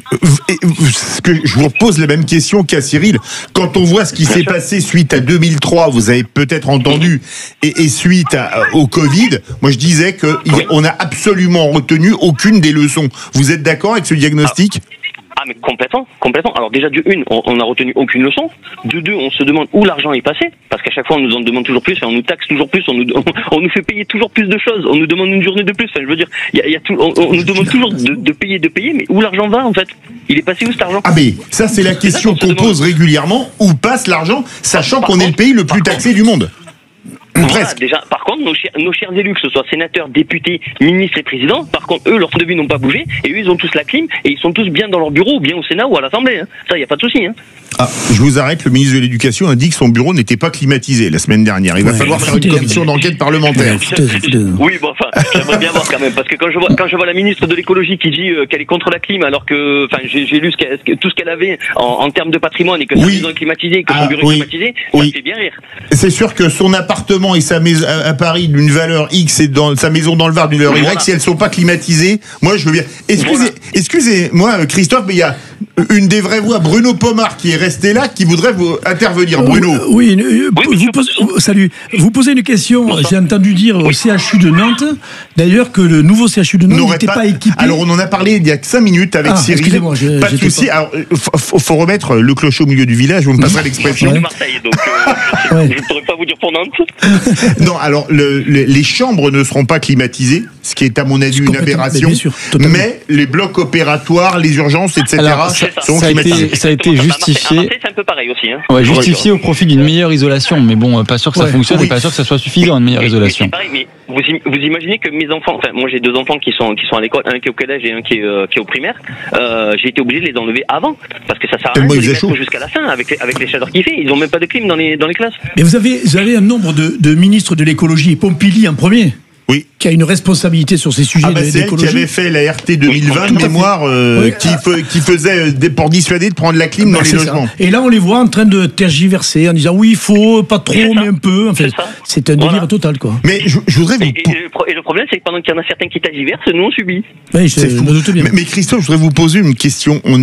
[SPEAKER 2] ce que je vous pose la même question qu'à Cyril. Quand on voit ce qui s'est passé suite à deux mille trois, vous avez peut-être entendu, et, et suite à, au Covid, moi je disais qu'on n'a absolument retenu aucune des leçons. Vous êtes d'accord avec ce diagnostic ?
[SPEAKER 18] Ah mais complètement, complètement. Alors déjà de une, on, on a retenu aucune leçon. De deux, on se demande où l'argent est passé, parce qu'à chaque fois on nous en demande toujours plus, et on nous taxe toujours plus, on nous, on, on nous fait payer toujours plus de choses, on nous demande une journée de plus. Enfin, je veux dire, il y a, y a tout, on, on nous demande toujours de, de payer, de payer, mais où l'argent va en fait ? Il est passé où cet argent ?
[SPEAKER 2] Ah mais ça c'est la question qu'on pose régulièrement. Où passe l'argent, sachant qu'on est le pays le plus taxé du monde ?
[SPEAKER 18] Voilà, déjà, par contre, nos chers, nos chers élus, que ce soit sénateurs, députés, ministres et présidents, par contre, eux, leurs devis n'ont pas bougé, et eux, ils ont tous la clim, et ils sont tous bien dans leur bureau, ou bien au Sénat ou à l'Assemblée. Hein. Ça, il n'y a pas de souci. Hein.
[SPEAKER 2] Ah, je vous arrête, le ministre de l'Éducation a dit que son bureau n'était pas climatisé la semaine dernière. Il va ouais, falloir faire une commission d'enquête parlementaire.
[SPEAKER 18] Oui, bon, enfin, j'aimerais bien voir quand même, parce que quand je vois, quand je vois la ministre de l'Écologie qui dit euh, qu'elle est contre la clim, alors que, enfin, j'ai, j'ai lu ce qu'elle, tout ce qu'elle avait en, en termes de patrimoine, et que oui. Sa maison est climatisée, et que son ah, bureau oui. est climatisé, oui. Ça fait bien rire.
[SPEAKER 2] C'est sûr que son appartement et sa maison à Paris d'une valeur X et dans sa maison dans le Var d'une valeur Y, voilà. Si elles sont pas climatisées, moi je veux bien. Excusez, voilà. excusez-moi Christophe, mais il y a une des vraies voix, Bruno Pomar, qui est resté là, qui voudrait vous intervenir. Bruno.
[SPEAKER 1] Euh, oui, euh, oui vous posez, euh, salut. Vous posez une question. Bonsoir. J'ai entendu dire au C H U de Nantes, d'ailleurs, que le nouveau C H U de Nantes n'était pas... pas équipé.
[SPEAKER 2] Alors on en a parlé il y a cinq minutes avec ah, Cyril.
[SPEAKER 1] Excusez-moi, je,
[SPEAKER 2] pas de souci. Alors faut, faut remettre le clocher au milieu du village. Vous me passerez l'expression.
[SPEAKER 18] Je suis de Marseille, donc euh, ouais. je ne pourrais pas vous dire pour Nantes.
[SPEAKER 2] Non, alors le, le, les chambres ne seront pas climatisées, ce qui est à mon avis une aberration. Mais, sûr, mais les blocs opératoires, les urgences, et cetera. Alors, ça,
[SPEAKER 14] sont ça climatisés. A été, ça a été justifié.
[SPEAKER 18] Marseille, c'est un peu pareil aussi. Hein.
[SPEAKER 14] Ouais, justifié au profit d'une meilleure isolation, mais bon, pas sûr que ça ouais, fonctionne, oui. Et pas sûr que ça soit suffisant une meilleure
[SPEAKER 18] mais,
[SPEAKER 14] isolation.
[SPEAKER 18] Mais pareil, mais vous, vous imaginez que mes enfants, enfin moi j'ai deux enfants qui sont qui sont à l'école, un qui est au collège et un qui est, euh, qui est au primaire. Euh, j'ai été obligé de les enlever avant parce que ça sert à rien de les mettre jusqu'à la fin avec les, avec les chaleurs qu'il fait. Ils ont même pas de clim dans les dans les classes.
[SPEAKER 1] Mais vous avez vous avez un nombre de, de ministres de l'écologie, Pompili en premier.
[SPEAKER 2] Oui.
[SPEAKER 1] Qui a une responsabilité sur ces sujets
[SPEAKER 2] ah bah
[SPEAKER 1] d'écologie.
[SPEAKER 2] C'est elle qui avait fait la R T deux mille vingt, oui, mémoire, euh, oui. qui, fe, qui faisait des, pour dissuader de prendre la clim bah dans les logements.
[SPEAKER 1] Ça. Et là, on les voit en train de tergiverser, en disant oui, il faut, pas trop, mais un peu. Enfin, c'est un délire voilà. total, quoi.
[SPEAKER 2] Mais je, je voudrais vous...
[SPEAKER 18] Et, et, le, et le problème, c'est que pendant qu'il y en a certains qui tergiversent, nous, on subit.
[SPEAKER 2] Oui, c'est fou. Mais, mais Christophe, je voudrais vous poser une question. On